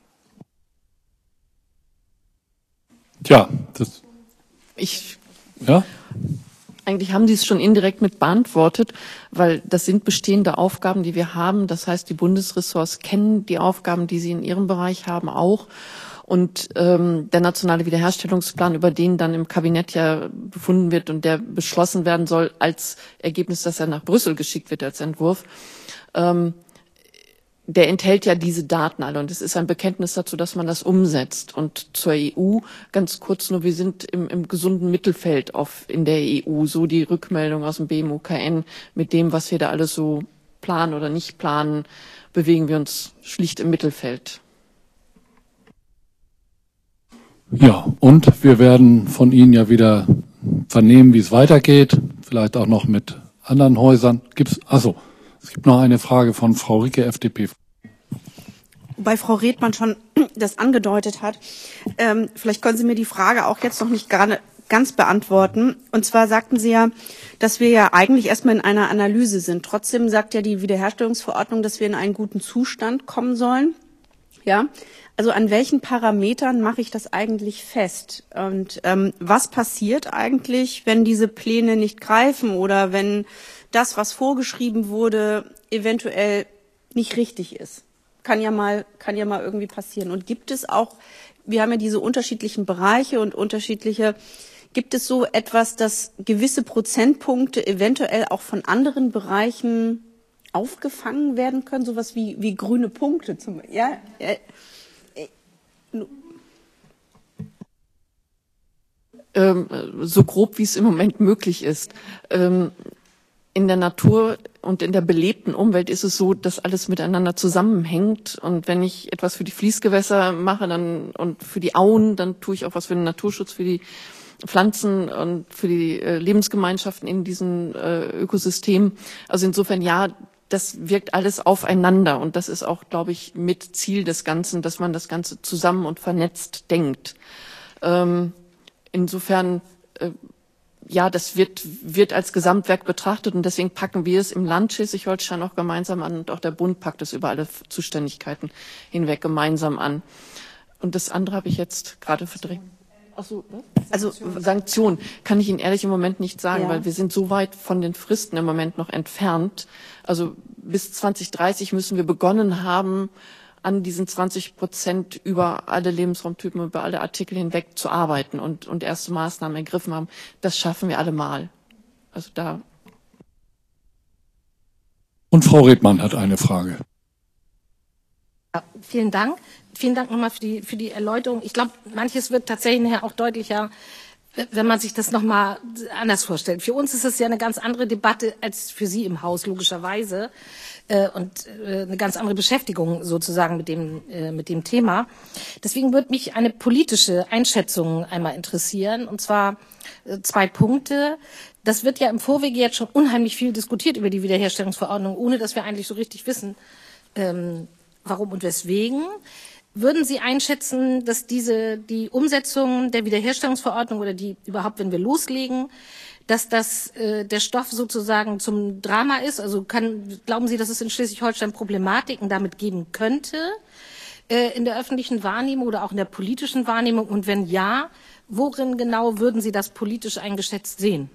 Tja, das. Ich. Ja? Eigentlich haben Sie es schon indirekt mit beantwortet, weil das sind bestehende Aufgaben, die wir haben. Das heißt, die Bundesressorts kennen die Aufgaben, die sie in ihrem Bereich haben, auch. Und ähm, der nationale Wiederherstellungsplan, über den dann im Kabinett ja befunden wird und der beschlossen werden soll als Ergebnis, dass er nach Brüssel geschickt wird als Entwurf, ähm, der enthält ja diese Daten alle. Und es ist ein Bekenntnis dazu, dass man das umsetzt. Und zur E U, ganz kurz nur, wir sind im, im gesunden Mittelfeld auf, in der E U. So die Rückmeldung aus dem B M U K N mit dem, was wir da alles so planen oder nicht planen, bewegen wir uns schlicht im Mittelfeld. Ja, und wir werden von Ihnen ja wieder vernehmen, wie es weitergeht. Vielleicht auch noch mit anderen Häusern. Gibt's, also, es gibt noch eine Frage von Frau Ricke, F D P. Wobei Frau Redmann schon das angedeutet hat. Ähm, vielleicht können Sie mir die Frage auch jetzt noch nicht gerade ganz beantworten. Und zwar sagten Sie ja, dass wir ja eigentlich erstmal in einer Analyse sind. Trotzdem sagt ja die Wiederherstellungsverordnung, dass wir in einen guten Zustand kommen sollen. Ja. Also an welchen Parametern mache ich das eigentlich fest? Und ähm, was passiert eigentlich, wenn diese Pläne nicht greifen oder wenn das, was vorgeschrieben wurde, eventuell nicht richtig ist? Kann ja mal, kann ja mal irgendwie passieren. Und gibt es auch, wir haben ja diese unterschiedlichen Bereiche und unterschiedliche, gibt es so etwas, dass gewisse Prozentpunkte eventuell auch von anderen Bereichen aufgefangen werden können? Sowas wie, wie grüne Punkte zum Beispiel, ja? ja. Ähm, so grob, wie es im Moment möglich ist. Ähm, in der Natur und in der belebten Umwelt ist es so, dass alles miteinander zusammenhängt. Und wenn ich etwas für die Fließgewässer mache dann und für die Auen, dann tue ich auch was für den Naturschutz, für die Pflanzen und für die äh, Lebensgemeinschaften in diesem äh, Ökosystem. Also insofern, ja, das wirkt alles aufeinander. Und das ist auch, glaube ich, mit Ziel des Ganzen, dass man das Ganze zusammen und vernetzt denkt. Ähm, insofern äh, ja, das wird, wird als Gesamtwerk betrachtet und deswegen packen wir es im Land Schleswig-Holstein auch gemeinsam an und auch der Bund packt es über alle Zuständigkeiten hinweg gemeinsam an. Und das andere habe ich jetzt gerade verdrängt. Ach so, ne? Also Sanktionen kann ich Ihnen ehrlich im Moment nicht sagen, ja. weil wir sind so weit von den Fristen im Moment noch entfernt. Also bis zwanzig dreißig müssen wir begonnen haben, an diesen zwanzig Prozent über alle Lebensraumtypen, über alle Artikel hinweg zu arbeiten und, und erste Maßnahmen ergriffen haben. Das schaffen wir alle mal. Also da. Und Frau Redmann hat eine Frage. Ja, vielen Dank. Vielen Dank nochmal für die, für die Erläuterung. Ich glaube, manches wird tatsächlich nachher auch deutlicher, wenn man sich das nochmal anders vorstellt. Für uns ist es ja eine ganz andere Debatte als für Sie im Haus, logischerweise. Und eine ganz andere Beschäftigung sozusagen mit dem, mit dem Thema. Deswegen würde mich eine politische Einschätzung einmal interessieren, und zwar zwei Punkte. Das wird ja im Vorwege jetzt schon unheimlich viel diskutiert über die Wiederherstellungsverordnung, ohne dass wir eigentlich so richtig wissen, warum und weswegen. Würden Sie einschätzen, dass diese, die Umsetzung der Wiederherstellungsverordnung oder die überhaupt, wenn wir loslegen, dass das äh, der Stoff sozusagen zum Drama ist? Also kann, glauben Sie, dass es in Schleswig-Holstein Problematiken damit geben könnte äh, in der öffentlichen Wahrnehmung oder auch in der politischen Wahrnehmung? Und wenn ja, worin genau würden Sie das politisch eingeschätzt sehen?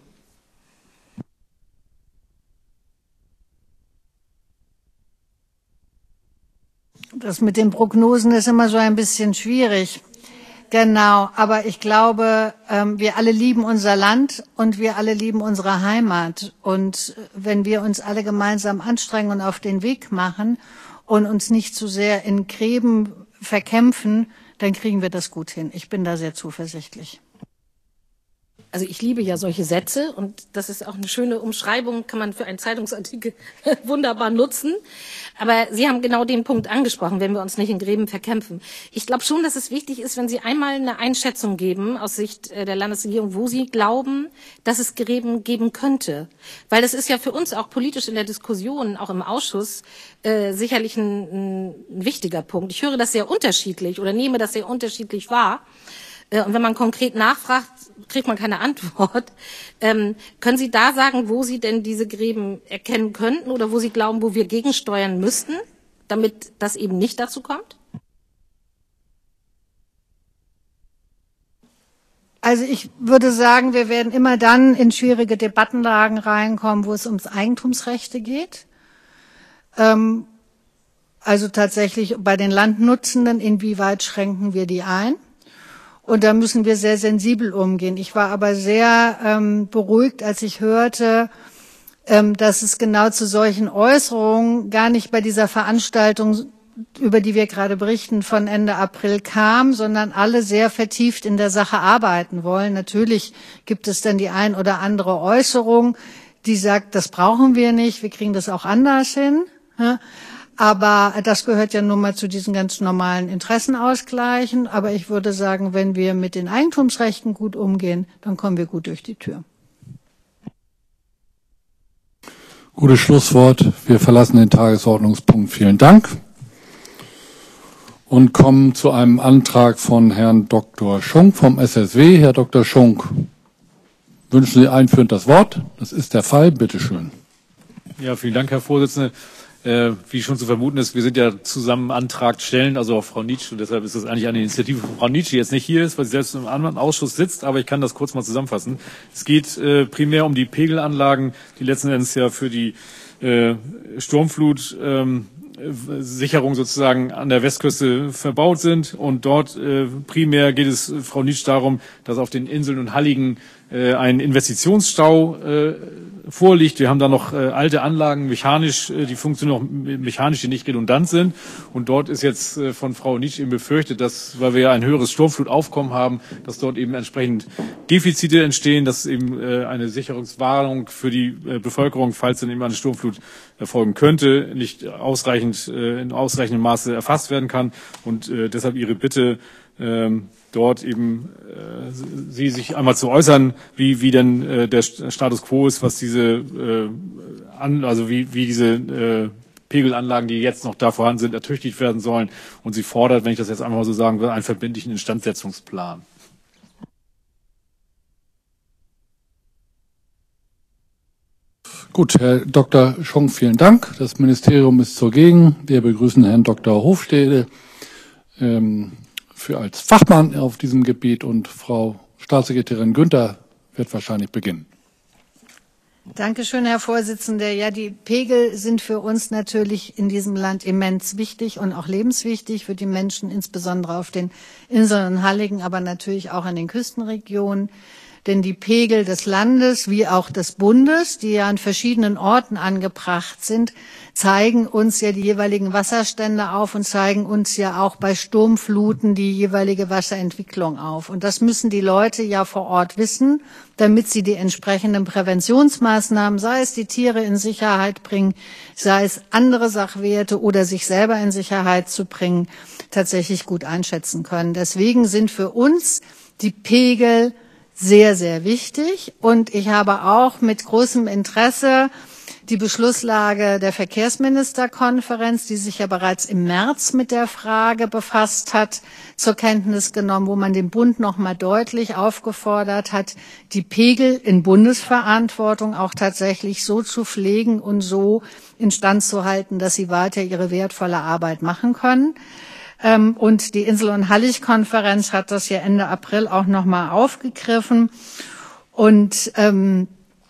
Das mit den Prognosen ist immer so ein bisschen schwierig. Genau, aber ich glaube, wir alle lieben unser Land und wir alle lieben unsere Heimat. Und wenn wir uns alle gemeinsam anstrengen und auf den Weg machen und uns nicht zu sehr in Gräben verkämpfen, dann kriegen wir das gut hin. Ich bin da sehr zuversichtlich. Also ich liebe ja solche Sätze und das ist auch eine schöne Umschreibung, kann man für einen Zeitungsartikel wunderbar nutzen. Aber Sie haben genau den Punkt angesprochen, wenn wir uns nicht in Gräben verkämpfen. Ich glaube schon, dass es wichtig ist, wenn Sie einmal eine Einschätzung geben aus Sicht der Landesregierung, wo Sie glauben, dass es Gräben geben könnte. Weil das ist ja für uns auch politisch in der Diskussion, auch im Ausschuss, äh, sicherlich ein, ein wichtiger Punkt. Ich höre das sehr unterschiedlich oder nehme das sehr unterschiedlich wahr. Und wenn man konkret nachfragt, kriegt man keine Antwort. Ähm, können Sie da sagen, wo Sie denn diese Gräben erkennen könnten oder wo Sie glauben, wo wir gegensteuern müssten, damit das eben nicht dazu kommt? Also ich würde sagen, wir werden immer dann in schwierige Debattenlagen reinkommen, wo es ums Eigentumsrechte geht. Ähm, also tatsächlich bei den Landnutzenden, inwieweit schränken wir die ein? Und da müssen wir sehr sensibel umgehen. Ich war aber sehr ähm, beruhigt, als ich hörte, ähm, dass es genau zu solchen Äußerungen gar nicht bei dieser Veranstaltung, über die wir gerade berichten, von Ende April kam, sondern alle sehr vertieft in der Sache arbeiten wollen. Natürlich gibt es dann die ein oder andere Äußerung, die sagt, das brauchen wir nicht, wir kriegen das auch anders hin. Ja? Aber das gehört ja nun mal zu diesen ganz normalen Interessenausgleichen. Aber ich würde sagen, wenn wir mit den Eigentumsrechten gut umgehen, dann kommen wir gut durch die Tür. Gutes Schlusswort. Wir verlassen den Tagesordnungspunkt. Vielen Dank. Und kommen zu einem Antrag von Herrn Doktor Schunk vom S S W. Herr Doktor Schunk, wünschen Sie einführend das Wort? Das ist der Fall. Bitte schön. Ja, vielen Dank, Herr Vorsitzender. Äh, wie schon zu vermuten ist, wir sind ja zusammen Antrag stellen, also auch Frau Nitsch, und deshalb ist das eigentlich eine Initiative von Frau Nitsch, die jetzt nicht hier ist, weil sie selbst im anderen Ausschuss sitzt, aber ich kann das kurz mal zusammenfassen. Es geht äh, primär um die Pegelanlagen, die letzten Endes ja für die äh, Sturmflut ähm, Sicherung sozusagen an der Westküste verbaut sind, und dort äh, primär geht es Frau Nitsch darum, dass auf den Inseln und Halligen äh, ein Investitionsstau äh, vorliegt. Wir haben da noch äh, alte Anlagen, mechanisch, äh, die funktionieren noch mechanisch, die nicht redundant sind. Und dort ist jetzt äh, von Frau Nitsch eben befürchtet, dass, weil wir ja ein höheres Sturmflutaufkommen haben, dass dort eben entsprechend Defizite entstehen, dass eben äh, eine Sicherungswarnung für die äh, Bevölkerung, falls dann eben eine Sturmflut erfolgen könnte, nicht ausreichend, äh, in ausreichendem Maße erfasst werden kann. Und äh, deshalb Ihre Bitte, ähm, dort eben äh, Sie sich einmal zu äußern, wie wie denn äh, der Status quo ist, was diese äh, an, also wie wie diese äh, Pegelanlagen, die jetzt noch da vorhanden sind, ertüchtigt werden sollen. Und sie fordert, wenn ich das jetzt einmal mal so sagen will, einen verbindlichen Instandsetzungsplan. Gut, Herr Doktor Schonk, vielen Dank. Das Ministerium ist zugegen. Wir begrüßen Herrn Doktor Hofstede ähm, für als Fachmann auf diesem Gebiet und Frau Staatssekretärin Günther wird wahrscheinlich beginnen. Dankeschön, Herr Vorsitzender. Ja, die Pegel sind für uns natürlich in diesem Land immens wichtig und auch lebenswichtig für die Menschen, insbesondere auf den Inseln und Halligen, aber natürlich auch in den Küstenregionen. Denn die Pegel des Landes wie auch des Bundes, die ja an verschiedenen Orten angebracht sind, zeigen uns ja die jeweiligen Wasserstände auf und zeigen uns ja auch bei Sturmfluten die jeweilige Wasserentwicklung auf. Und das müssen die Leute ja vor Ort wissen, damit sie die entsprechenden Präventionsmaßnahmen, sei es die Tiere in Sicherheit bringen, sei es andere Sachwerte oder sich selber in Sicherheit zu bringen, tatsächlich gut einschätzen können. Deswegen sind für uns die Pegel sehr, sehr wichtig. Und ich habe auch mit großem Interesse die Beschlusslage der Verkehrsministerkonferenz, die sich ja bereits im März mit der Frage befasst hat, zur Kenntnis genommen, wo man den Bund noch mal deutlich aufgefordert hat, die Pegel in Bundesverantwortung auch tatsächlich so zu pflegen und so instand zu halten, dass sie weiter ihre wertvolle Arbeit machen können. Und die Insel- und Hallig-Konferenz hat das ja Ende April auch noch mal aufgegriffen. Und ähm,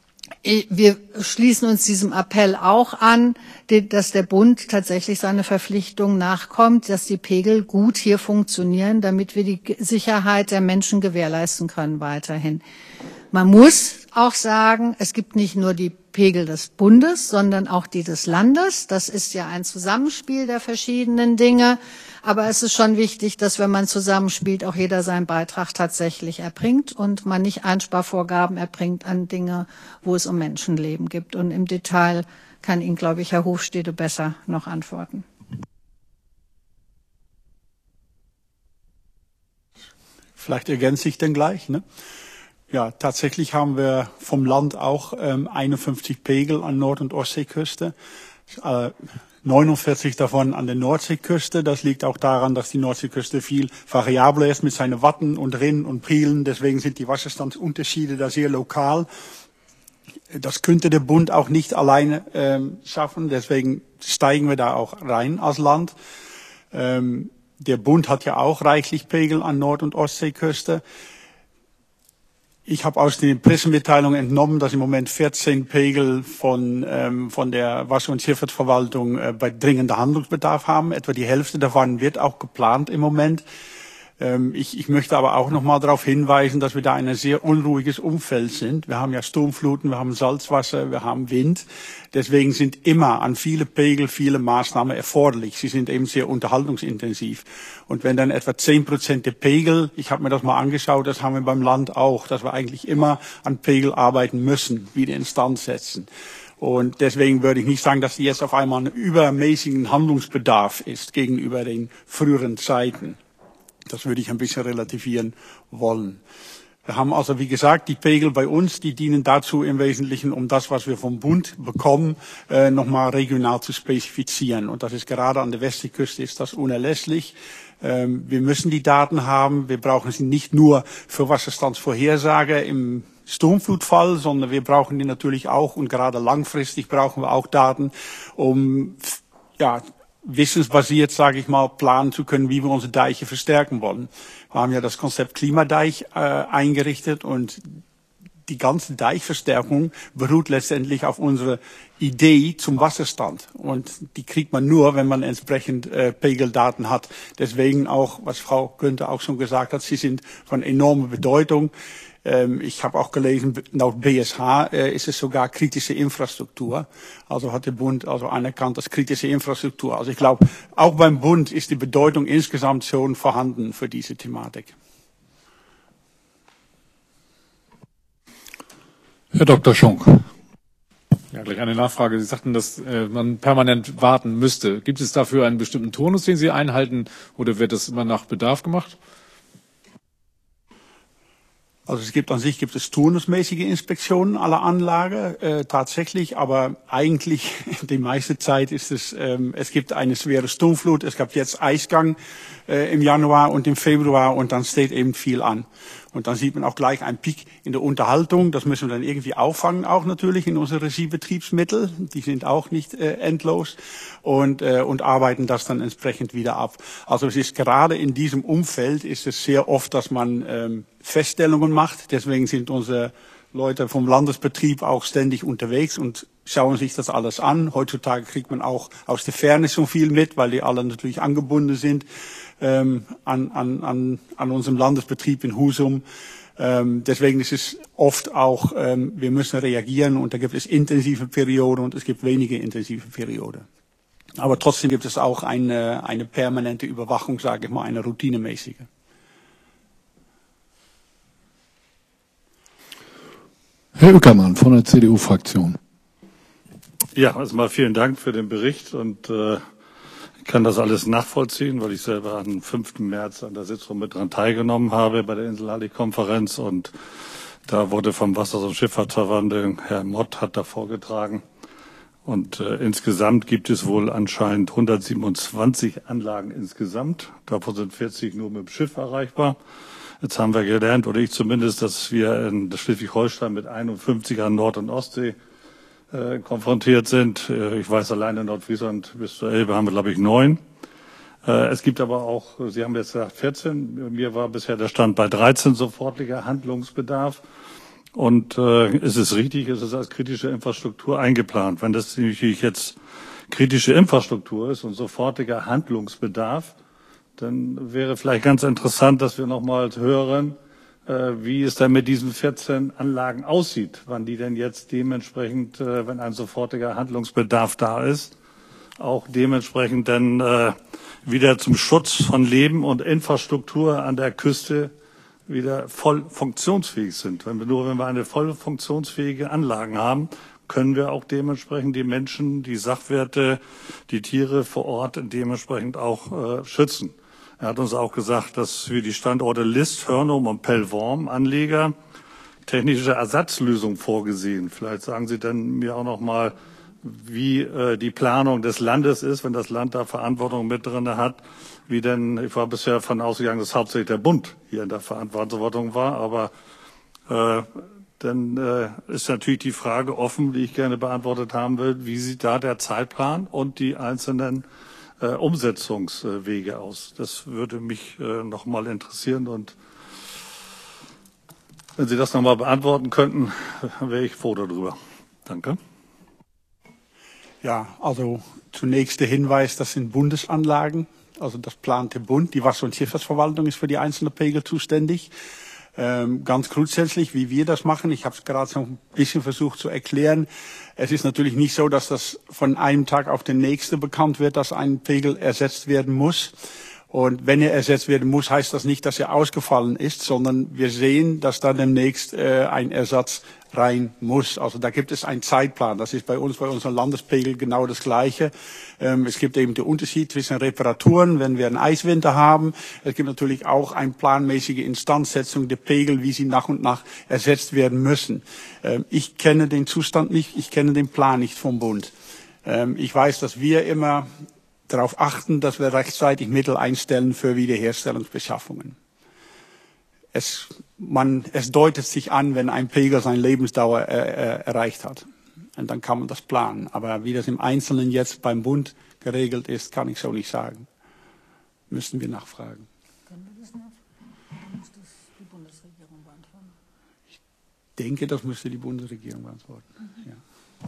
wir schließen uns diesem Appell auch an, dass der Bund tatsächlich seine Verpflichtung nachkommt, dass die Pegel gut hier funktionieren, damit wir die Sicherheit der Menschen gewährleisten können weiterhin. Man muss auch sagen, es gibt nicht nur die Pegel des Bundes, sondern auch die des Landes. Das ist ja ein Zusammenspiel der verschiedenen Dinge. Aber es ist schon wichtig, dass, wenn man zusammenspielt, auch jeder seinen Beitrag tatsächlich erbringt und man nicht Einsparvorgaben erbringt an Dinge, wo es um Menschenleben geht. Und im Detail kann Ihnen, glaube ich, Herr Hofstede besser noch antworten. Vielleicht ergänze ich dann gleich, ne? Ja, tatsächlich haben wir vom Land auch ähm, einundfünfzig Pegel an Nord- und Ostseeküste. Äh, neunundvierzig davon an der Nordseeküste. Das liegt auch daran, dass die Nordseeküste viel variabler ist mit seinen Watten und Rinnen und Prielen. Deswegen sind die Wasserstandsunterschiede da sehr lokal. Das könnte der Bund auch nicht alleine ähm, schaffen. Deswegen steigen wir da auch rein als Land. Ähm, der Bund hat ja auch reichlich Pegel an Nord- und Ostseeküste. Ich habe aus den Pressemitteilungen entnommen, dass im Moment vierzehn Pegel von, ähm, von der Wasser- und Schifffahrtsverwaltung äh, bei dringender Handlungsbedarf haben. Etwa die Hälfte davon wird auch geplant im Moment. Ähm, ich, ich möchte aber auch noch mal darauf hinweisen, dass wir da in ein sehr unruhiges Umfeld sind. Wir haben ja Sturmfluten, wir haben Salzwasser, wir haben Wind. Deswegen sind immer an viele Pegel viele Maßnahmen erforderlich. Sie sind eben sehr unterhaltungsintensiv. Und wenn dann etwa zehn Prozent der Pegel, ich habe mir das mal angeschaut, das haben wir beim Land auch, dass wir eigentlich immer an Pegel arbeiten müssen, wieder instand setzen. Und deswegen würde ich nicht sagen, dass die jetzt auf einmal einen übermäßigen Handlungsbedarf ist gegenüber den früheren Zeiten. Das würde ich ein bisschen relativieren wollen. Wir haben also, wie gesagt, die Pegel bei uns, die dienen dazu im Wesentlichen, um das, was wir vom Bund bekommen, äh, nochmal regional zu spezifizieren. Und das ist gerade an der Westseeküste ist das unerlässlich. Ähm, wir müssen die Daten haben. Wir brauchen sie nicht nur für Wasserstandsvorhersage im Sturmflutfall, sondern wir brauchen die natürlich auch, und gerade langfristig brauchen wir auch Daten, um, ja, wissensbasiert, sage ich mal, planen zu können, wie wir unsere Deiche verstärken wollen. Wir haben ja das Konzept Klimadeich äh, eingerichtet und die ganze Deichverstärkung beruht letztendlich auf unserer Idee zum Wasserstand. Und die kriegt man nur, wenn man entsprechend äh, Pegeldaten hat. Deswegen auch, was Frau Günther auch schon gesagt hat, sie sind von enormer Bedeutung. Ich habe auch gelesen, laut B S H äh, ist es sogar kritische Infrastruktur. Also hat der Bund also anerkannt als kritische Infrastruktur. Also ich glaube, auch beim Bund ist die Bedeutung insgesamt schon vorhanden für diese Thematik. Herr Doktor Schonk. Ja, gleich eine Nachfrage. Sie sagten, dass äh, man permanent warten müsste. Gibt es dafür einen bestimmten Turnus, den Sie einhalten, oder wird das immer nach Bedarf gemacht? Also es gibt an sich gibt es turnusmäßige Inspektionen aller Anlagen äh, tatsächlich, aber eigentlich die meiste Zeit ist es, ähm, es gibt eine schwere Sturmflut, es gab jetzt Eisgang äh, im Januar und im Februar und dann steht eben viel an. Und dann sieht man auch gleich einen Peak in der Unterhaltung. Das müssen wir dann irgendwie auffangen, auch natürlich in unsere Regiebetriebsmittel. Die sind auch nicht äh, endlos und, äh, und arbeiten das dann entsprechend wieder ab. Also es ist gerade in diesem Umfeld ist es sehr oft, dass man ähm, Feststellungen macht. Deswegen sind unsere Leute vom Landesbetrieb auch ständig unterwegs und schauen sich das alles an. Heutzutage kriegt man auch aus der Ferne so viel mit, weil die alle natürlich angebunden sind ähm, an, an, an, an unserem Landesbetrieb in Husum. Ähm, deswegen ist es oft auch, ähm, wir müssen reagieren und da gibt es intensive Perioden und es gibt wenige intensive Perioden. Aber trotzdem gibt es auch eine, eine permanente Überwachung, sage ich mal, eine routinemäßige. Herr Ueckermann von der C D U-Fraktion. Ja, erstmal vielen Dank für den Bericht und äh, ich kann das alles nachvollziehen, weil ich selber am fünften März an der Sitzung mit dran teilgenommen habe bei der Insel-Hallig-Konferenz und da wurde vom Wasser- und Schifffahrtsverband, Herr Mott hat da vorgetragen und äh, insgesamt gibt es wohl anscheinend hundertsiebenundzwanzig Anlagen insgesamt, davon sind vierzig nur mit dem Schiff erreichbar. Jetzt haben wir gelernt, oder ich zumindest, dass wir in Schleswig-Holstein mit einundfünfzig an Nord- und Ostsee äh, konfrontiert sind. Äh, ich weiß, allein in Nordfriesland bis zur Elbe haben wir, glaube ich, neun. Äh, es gibt aber auch, Sie haben jetzt gesagt vierzehn, mir war bisher der Stand bei dreizehn sofortiger Handlungsbedarf. Und äh, ist es richtig, ist es als kritische Infrastruktur eingeplant. Wenn das natürlich jetzt kritische Infrastruktur ist und sofortiger Handlungsbedarf, dann wäre vielleicht ganz interessant, dass wir noch mal hören, äh, wie es denn mit diesen vierzehn Anlagen aussieht, wann die denn jetzt dementsprechend, äh, wenn ein sofortiger Handlungsbedarf da ist, auch dementsprechend dann äh, wieder zum Schutz von Leben und Infrastruktur an der Küste wieder voll funktionsfähig sind. Wenn wir nur, wenn wir eine voll funktionsfähige Anlagen haben, können wir auch dementsprechend die Menschen, die Sachwerte, die Tiere vor Ort dementsprechend auch äh, schützen. Er hat uns auch gesagt, dass für die Standorte List, Hörnum und Pellworm Anleger technische Ersatzlösungen vorgesehen. Vielleicht sagen Sie dann mir auch noch mal, wie äh, die Planung des Landes ist, wenn das Land da Verantwortung mit drin hat. Wie denn, ich war bisher davon ausgegangen, dass hauptsächlich der Bund hier in der Verantwortung war, aber äh, dann äh, ist natürlich die Frage offen, die ich gerne beantwortet haben will, wie sieht da der Zeitplan und die einzelnen Äh, Umsetzungswege aus. Das würde mich äh, noch mal interessieren und wenn Sie das noch mal beantworten könnten, wäre ich froh darüber. Danke. Ja, also zunächst der Hinweis, das sind Bundesanlagen, also das plant der Bund. Die Wasser- und Schifffahrtsverwaltung ist für die einzelnen Pegel zuständig. Ähm, ganz grundsätzlich, wie wir das machen, ich habe es gerade so ein bisschen versucht zu erklären. Es ist natürlich nicht so, dass das von einem Tag auf den nächsten bekannt wird, dass ein Pegel ersetzt werden muss. Und wenn er ersetzt werden muss, heißt das nicht, dass er ausgefallen ist, sondern wir sehen, dass da demnächst äh, ein Ersatz rein muss. Also da gibt es einen Zeitplan. Das ist bei uns, bei unserem Landespegel genau das Gleiche. Ähm, es gibt eben den Unterschied zwischen Reparaturen, wenn wir einen Eiswinter haben. Es gibt natürlich auch eine planmäßige Instandsetzung der Pegel, wie sie nach und nach ersetzt werden müssen. Ähm, ich kenne den Zustand nicht, ich kenne den Plan nicht vom Bund. Ähm, ich weiß, dass wir immer darauf achten, dass wir rechtzeitig Mittel einstellen für Wiederherstellungsbeschaffungen. Es, man, es deutet sich an, wenn ein Pegel seine Lebensdauer äh, äh, erreicht hat. Und dann kann man das planen. Aber wie das im Einzelnen jetzt beim Bund geregelt ist, kann ich so nicht sagen. Müssen wir nachfragen. Können wir das nachfragen? Muss das die Bundesregierung beantworten? Ich denke, das müsste die Bundesregierung beantworten. Mhm. Ja.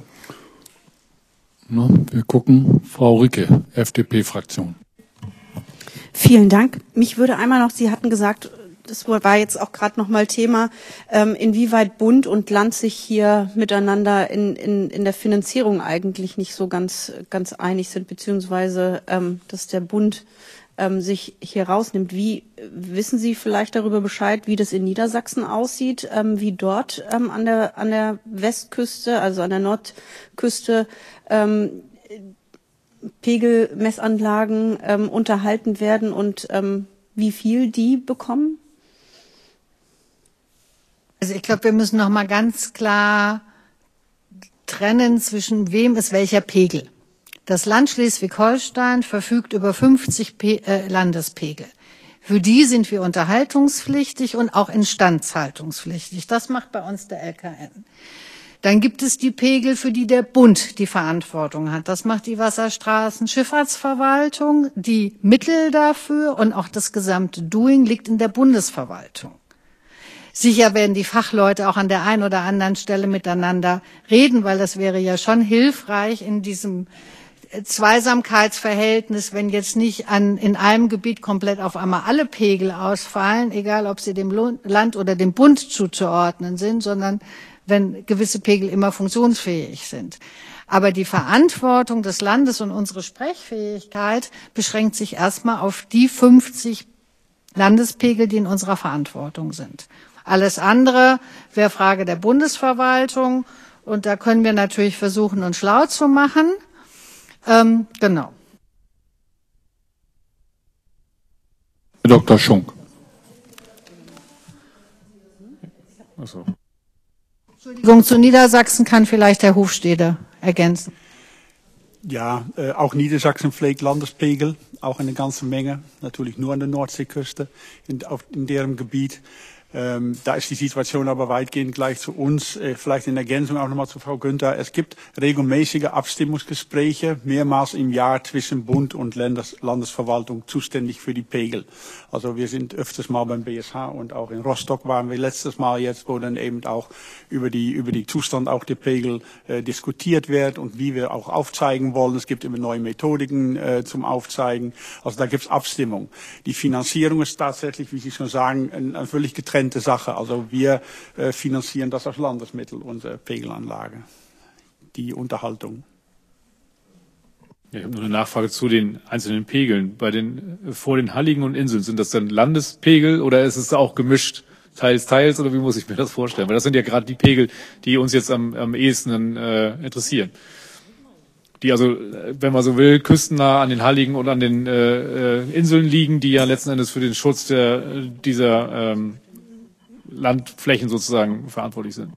Na, wir gucken. Frau Ricke, F D P-Fraktion. Vielen Dank. Mich würde einmal noch, Sie hatten gesagt, das war jetzt auch gerade noch mal Thema, ähm, inwieweit Bund und Land sich hier miteinander in, in, in der Finanzierung eigentlich nicht so ganz, ganz einig sind, beziehungsweise ähm, dass der Bund ähm, sich hier rausnimmt. Wie wissen Sie vielleicht darüber Bescheid, wie das in Niedersachsen aussieht, ähm, wie dort ähm, an der an der Westküste, also an der Nordküste ähm, Pegelmessanlagen ähm, unterhalten werden und ähm, wie viel die bekommen? Also ich glaube, wir müssen noch mal ganz klar trennen zwischen wem ist welcher Pegel. Das Land Schleswig-Holstein verfügt über fünfzig Pe- äh, Landespegel. Für die sind wir unterhaltungspflichtig und auch instandhaltungspflichtig. Das macht bei uns der L K N. Dann gibt es die Pegel, für die der Bund die Verantwortung hat. Das macht die Wasserstraßenschifffahrtsverwaltung. Die Mittel dafür und auch das gesamte Doing liegt in der Bundesverwaltung. Sicher werden die Fachleute auch an der einen oder anderen Stelle miteinander reden, weil das wäre ja schon hilfreich in diesem Zweisamkeitsverhältnis, wenn jetzt nicht an, in einem Gebiet komplett auf einmal alle Pegel ausfallen, egal ob sie dem Land oder dem Bund zuzuordnen sind, sondern wenn gewisse Pegel immer funktionsfähig sind. Aber die Verantwortung des Landes und unsere Sprechfähigkeit beschränkt sich erstmal auf die fünfzig Landespegel, die in unserer Verantwortung sind. Alles andere wäre Frage der Bundesverwaltung und da können wir natürlich versuchen, uns schlau zu machen. Ähm, genau. Herr Doktor Schunk. Achso. Entschuldigung, zu Niedersachsen kann vielleicht Herr Hofstede ergänzen. Ja, äh, auch Niedersachsen pflegt Landespegel, auch eine ganze Menge, natürlich nur an der Nordseeküste, in, auf, in deren Gebiet. Ähm, da ist die Situation aber weitgehend gleich zu uns. Äh, vielleicht in Ergänzung auch nochmal zu Frau Günther. Es gibt regelmäßige Abstimmungsgespräche, mehrmals im Jahr zwischen Bund und Landes Landesverwaltung zuständig für die Pegel. Also wir sind öfters mal beim B S H und auch in Rostock waren wir letztes Mal jetzt, wo dann eben auch über die, über die Zustand auch der Pegel äh, diskutiert wird und wie wir auch aufzeigen wollen. Es gibt immer neue Methodiken äh, zum Aufzeigen. Also da gibt es Abstimmung. Die Finanzierung ist tatsächlich, wie Sie schon sagen, ein, ein völlig getrennte Sache. Also wir äh, finanzieren das aus Landesmitteln, unsere Pegelanlage, die Unterhaltung. Ja, ich habe nur eine Nachfrage zu den einzelnen Pegeln. Bei den, vor den Halligen und Inseln, sind das dann Landespegel oder ist es auch gemischt, teils, teils, oder wie muss ich mir das vorstellen? Weil das sind ja gerade die Pegel, die uns jetzt am, am ehesten äh, interessieren. Die also, wenn man so will, küstennah an den Halligen und an den äh, Inseln liegen, die ja letzten Endes für den Schutz der, dieser ähm, Landflächen sozusagen verantwortlich sind.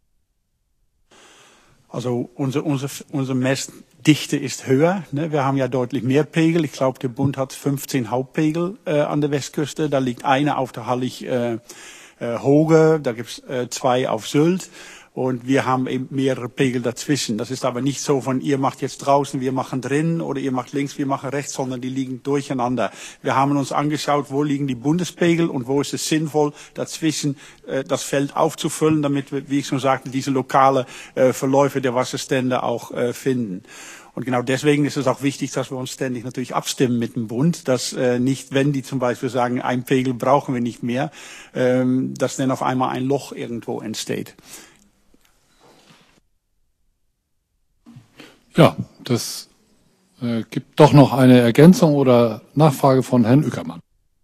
Also unsere, unsere, unsere Messdichte ist höher. Ne? Wir haben ja deutlich mehr Pegel. Ich glaube, der Bund hat fünfzehn Hauptpegel äh, an der Westküste. Da liegt einer auf der Hallig äh, äh, Hoge, da gibt es äh, zwei auf Sylt. Und wir haben eben mehrere Pegel dazwischen. Das ist aber nicht so von, ihr macht jetzt draußen, wir machen drin, oder ihr macht links, wir machen rechts, sondern die liegen durcheinander. Wir haben uns angeschaut, wo liegen die Bundespegel und wo ist es sinnvoll, dazwischen äh, das Feld aufzufüllen, damit wir, wie ich schon sagte, diese lokale äh, Verläufe der Wasserstände auch äh, finden. Und genau deswegen ist es auch wichtig, dass wir uns ständig natürlich abstimmen mit dem Bund, dass äh, nicht, wenn die zum Beispiel sagen, ein Pegel brauchen wir nicht mehr, ähm, dass dann auf einmal ein Loch irgendwo entsteht. Ja, das äh, gibt doch noch eine Ergänzung oder Nachfrage von Herrn Ueckermann.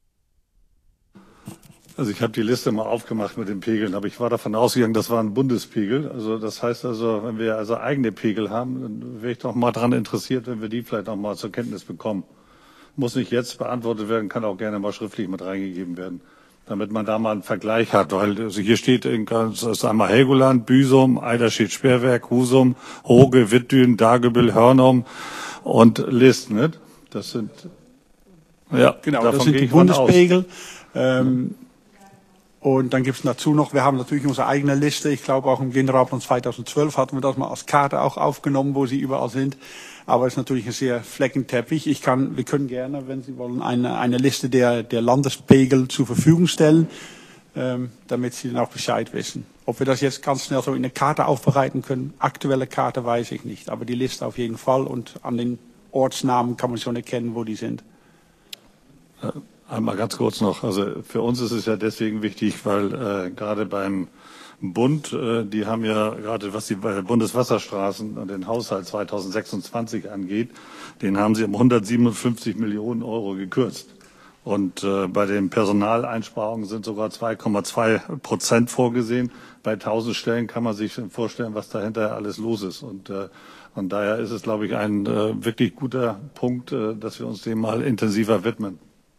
Also ich habe die Liste mal aufgemacht mit den Pegeln, aber ich war davon ausgegangen, das waren Bundespegel. Also das heißt also, wenn wir also eigene Pegel haben, dann wäre ich doch mal daran interessiert, wenn wir die vielleicht noch mal zur Kenntnis bekommen. Muss nicht jetzt beantwortet werden, kann auch gerne mal schriftlich mit reingegeben werden, damit man da mal einen Vergleich hat. Weil also hier steht das ist einmal Helgoland, Büsum, Eiderstedt, Sperrwerk, Husum, Hoge, Wittdün, Dagebüll, Hörnum und List. Nicht? Das sind ja genau, das sind die Bundespegel. Ähm, und dann gibt es dazu noch, wir haben natürlich unsere eigene Liste. Ich glaube auch im Generalplan zweitausendzwölf hatten wir das mal als Karte auch aufgenommen, wo sie überall sind. Aber es ist natürlich ein sehr Fleckenteppich. Ich kann, wir können gerne, wenn Sie wollen, eine, eine Liste der, der Landespegel zur Verfügung stellen, ähm, damit Sie dann auch Bescheid wissen. Ob wir das jetzt ganz schnell so in eine Karte aufbereiten können, aktuelle Karte weiß ich nicht. Aber die Liste auf jeden Fall und an den Ortsnamen kann man schon erkennen, wo die sind. Einmal ganz kurz noch. Also für uns ist es ja deswegen wichtig, weil äh, gerade beim Bund, äh, die haben ja gerade, was die Bundeswasserstraßen und den Haushalt zweitausendsechsundzwanzig angeht, den haben sie um hundertsiebenundfünfzig Millionen Euro gekürzt. Und äh, bei den Personaleinsparungen sind sogar zwei Komma zwei Prozent vorgesehen. Bei tausend Stellen kann man sich vorstellen, was dahinter alles los ist. Und äh, von daher ist es, glaube ich, ein äh, wirklich guter Punkt, äh, dass wir uns dem mal intensiver widmen.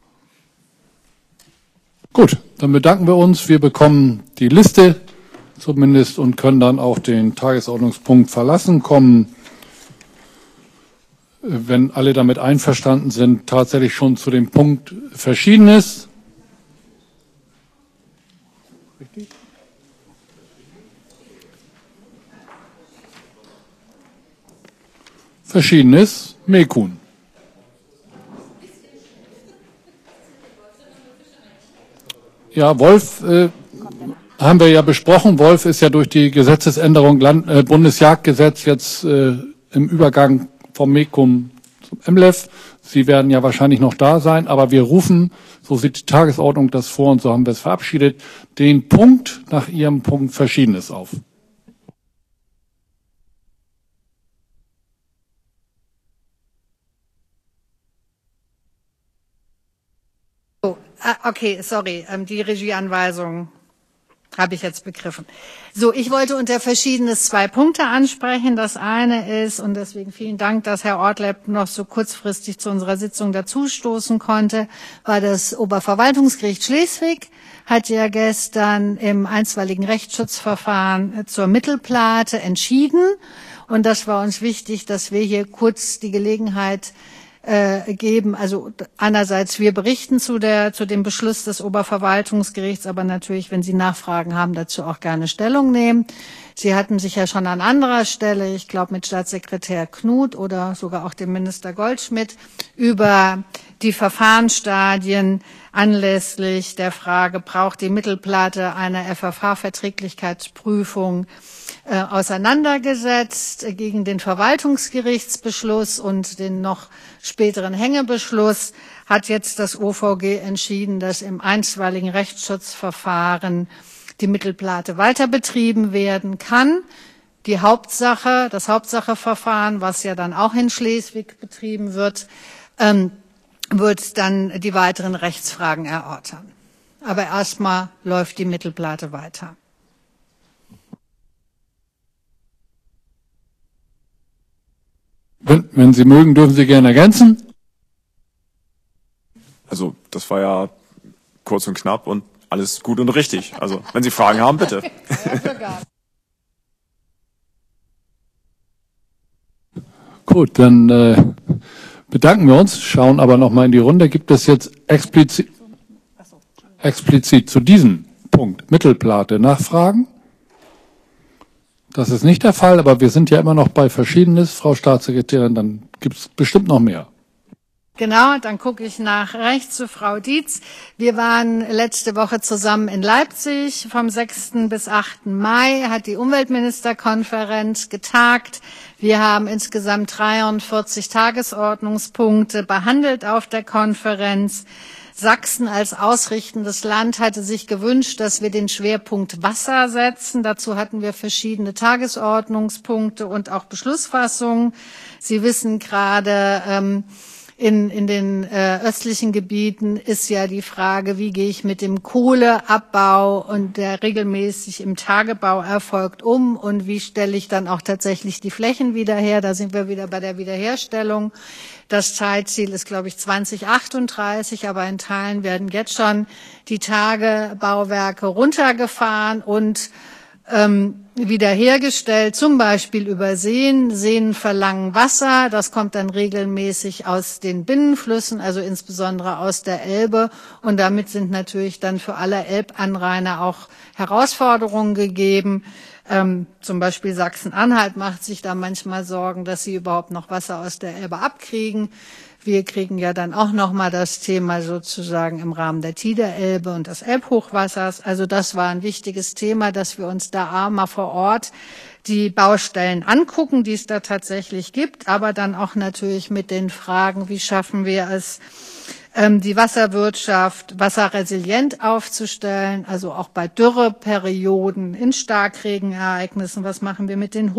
Gut, dann bedanken wir uns. Wir bekommen die Liste zumindest und können dann auch den Tagesordnungspunkt verlassen, kommen, wenn alle damit einverstanden sind, tatsächlich schon zu dem Punkt Verschiedenes. Verschiedenes. Mekun. Ja, Wolf äh, haben wir ja besprochen. Wolf ist ja durch die Gesetzesänderung Land, äh, Bundesjagdgesetz jetzt äh, im Übergang vom Mekun zum M L E F. Sie werden ja wahrscheinlich noch da sein, aber wir rufen, so sieht die Tagesordnung das vor und so haben wir es verabschiedet, den Punkt nach Ihrem Punkt Verschiedenes auf. Oh, okay, sorry, die Regieanweisung habe ich jetzt begriffen. So, ich wollte unter Verschiedenes zwei Punkte ansprechen. Das eine ist, und deswegen vielen Dank, dass Herr Ortlepp noch so kurzfristig zu unserer Sitzung dazustoßen konnte, war das Oberverwaltungsgericht Schleswig hat ja gestern im einstweiligen Rechtsschutzverfahren zur Mittelplate entschieden. Und das war uns wichtig, dass wir hier kurz die Gelegenheit Äh, geben. Also einerseits, wir berichten zu der, zu dem Beschluss des Oberverwaltungsgerichts, aber natürlich, wenn Sie Nachfragen haben, dazu auch gerne Stellung nehmen. Sie hatten sich ja schon an anderer Stelle, ich glaube mit Staatssekretär Knut oder sogar auch dem Minister Goldschmidt, über die Verfahrensstadien anlässlich der Frage, braucht die Mittelplate eine F F H-Verträglichkeitsprüfung, äh, auseinandergesetzt gegen den Verwaltungsgerichtsbeschluss und den noch späteren Hängebeschluss hat jetzt das O V G entschieden, dass im einstweiligen Rechtsschutzverfahren die Mittelplate weiter betrieben werden kann. Die Hauptsache, das Hauptsacheverfahren, was ja dann auch in Schleswig betrieben wird, ähm, wird dann die weiteren Rechtsfragen erörtern. Aber erstmal läuft die Mittelplate weiter. Wenn, wenn Sie mögen, dürfen Sie gerne ergänzen. Also das war ja kurz und knapp und alles gut und richtig. Also wenn Sie Fragen haben, bitte. Gut, dann äh, bedanken wir uns, schauen aber noch mal in die Runde. Gibt es jetzt explizit, explizit zu diesem Punkt Mittelplate Nachfragen? Das ist nicht der Fall, aber wir sind ja immer noch bei Verschiedenes, Frau Staatssekretärin, dann gibt es bestimmt noch mehr. Genau, dann gucke ich nach rechts zu Frau Dietz. Wir waren letzte Woche zusammen in Leipzig. Vom sechsten bis achten Mai hat die Umweltministerkonferenz getagt. Wir haben insgesamt dreiundvierzig Tagesordnungspunkte behandelt auf der Konferenz. Sachsen als ausrichtendes Land hatte sich gewünscht, dass wir den Schwerpunkt Wasser setzen. Dazu hatten wir verschiedene Tagesordnungspunkte und auch Beschlussfassungen. Sie wissen gerade, ähm, In, in den äh, östlichen Gebieten ist ja die Frage, wie gehe ich mit dem Kohleabbau und der regelmäßig im Tagebau erfolgt um und wie stelle ich dann auch tatsächlich die Flächen wieder her. Da sind wir wieder bei der Wiederherstellung. Das Zeitziel ist, glaube ich, zwanzig achtunddreißig, aber in Teilen werden jetzt schon die Tagebauwerke runtergefahren und ähm, wiederhergestellt, zum Beispiel über Seen. Seen verlangen Wasser, das kommt dann regelmäßig aus den Binnenflüssen, also insbesondere aus der Elbe. Und damit sind natürlich dann für alle Elbanrainer auch Herausforderungen gegeben. Ähm, zum Beispiel Sachsen-Anhalt macht sich da manchmal Sorgen, dass sie überhaupt noch Wasser aus der Elbe abkriegen. Wir kriegen ja dann auch noch mal das Thema sozusagen im Rahmen der Tiderelbe und des Elbhochwassers. Also das war ein wichtiges Thema, dass wir uns da mal vor Ort die Baustellen angucken, die es da tatsächlich gibt, aber dann auch natürlich mit den Fragen, wie schaffen wir es, die Wasserwirtschaft wasserresilient aufzustellen, also auch bei Dürreperioden, in Starkregenereignissen, was machen wir mit den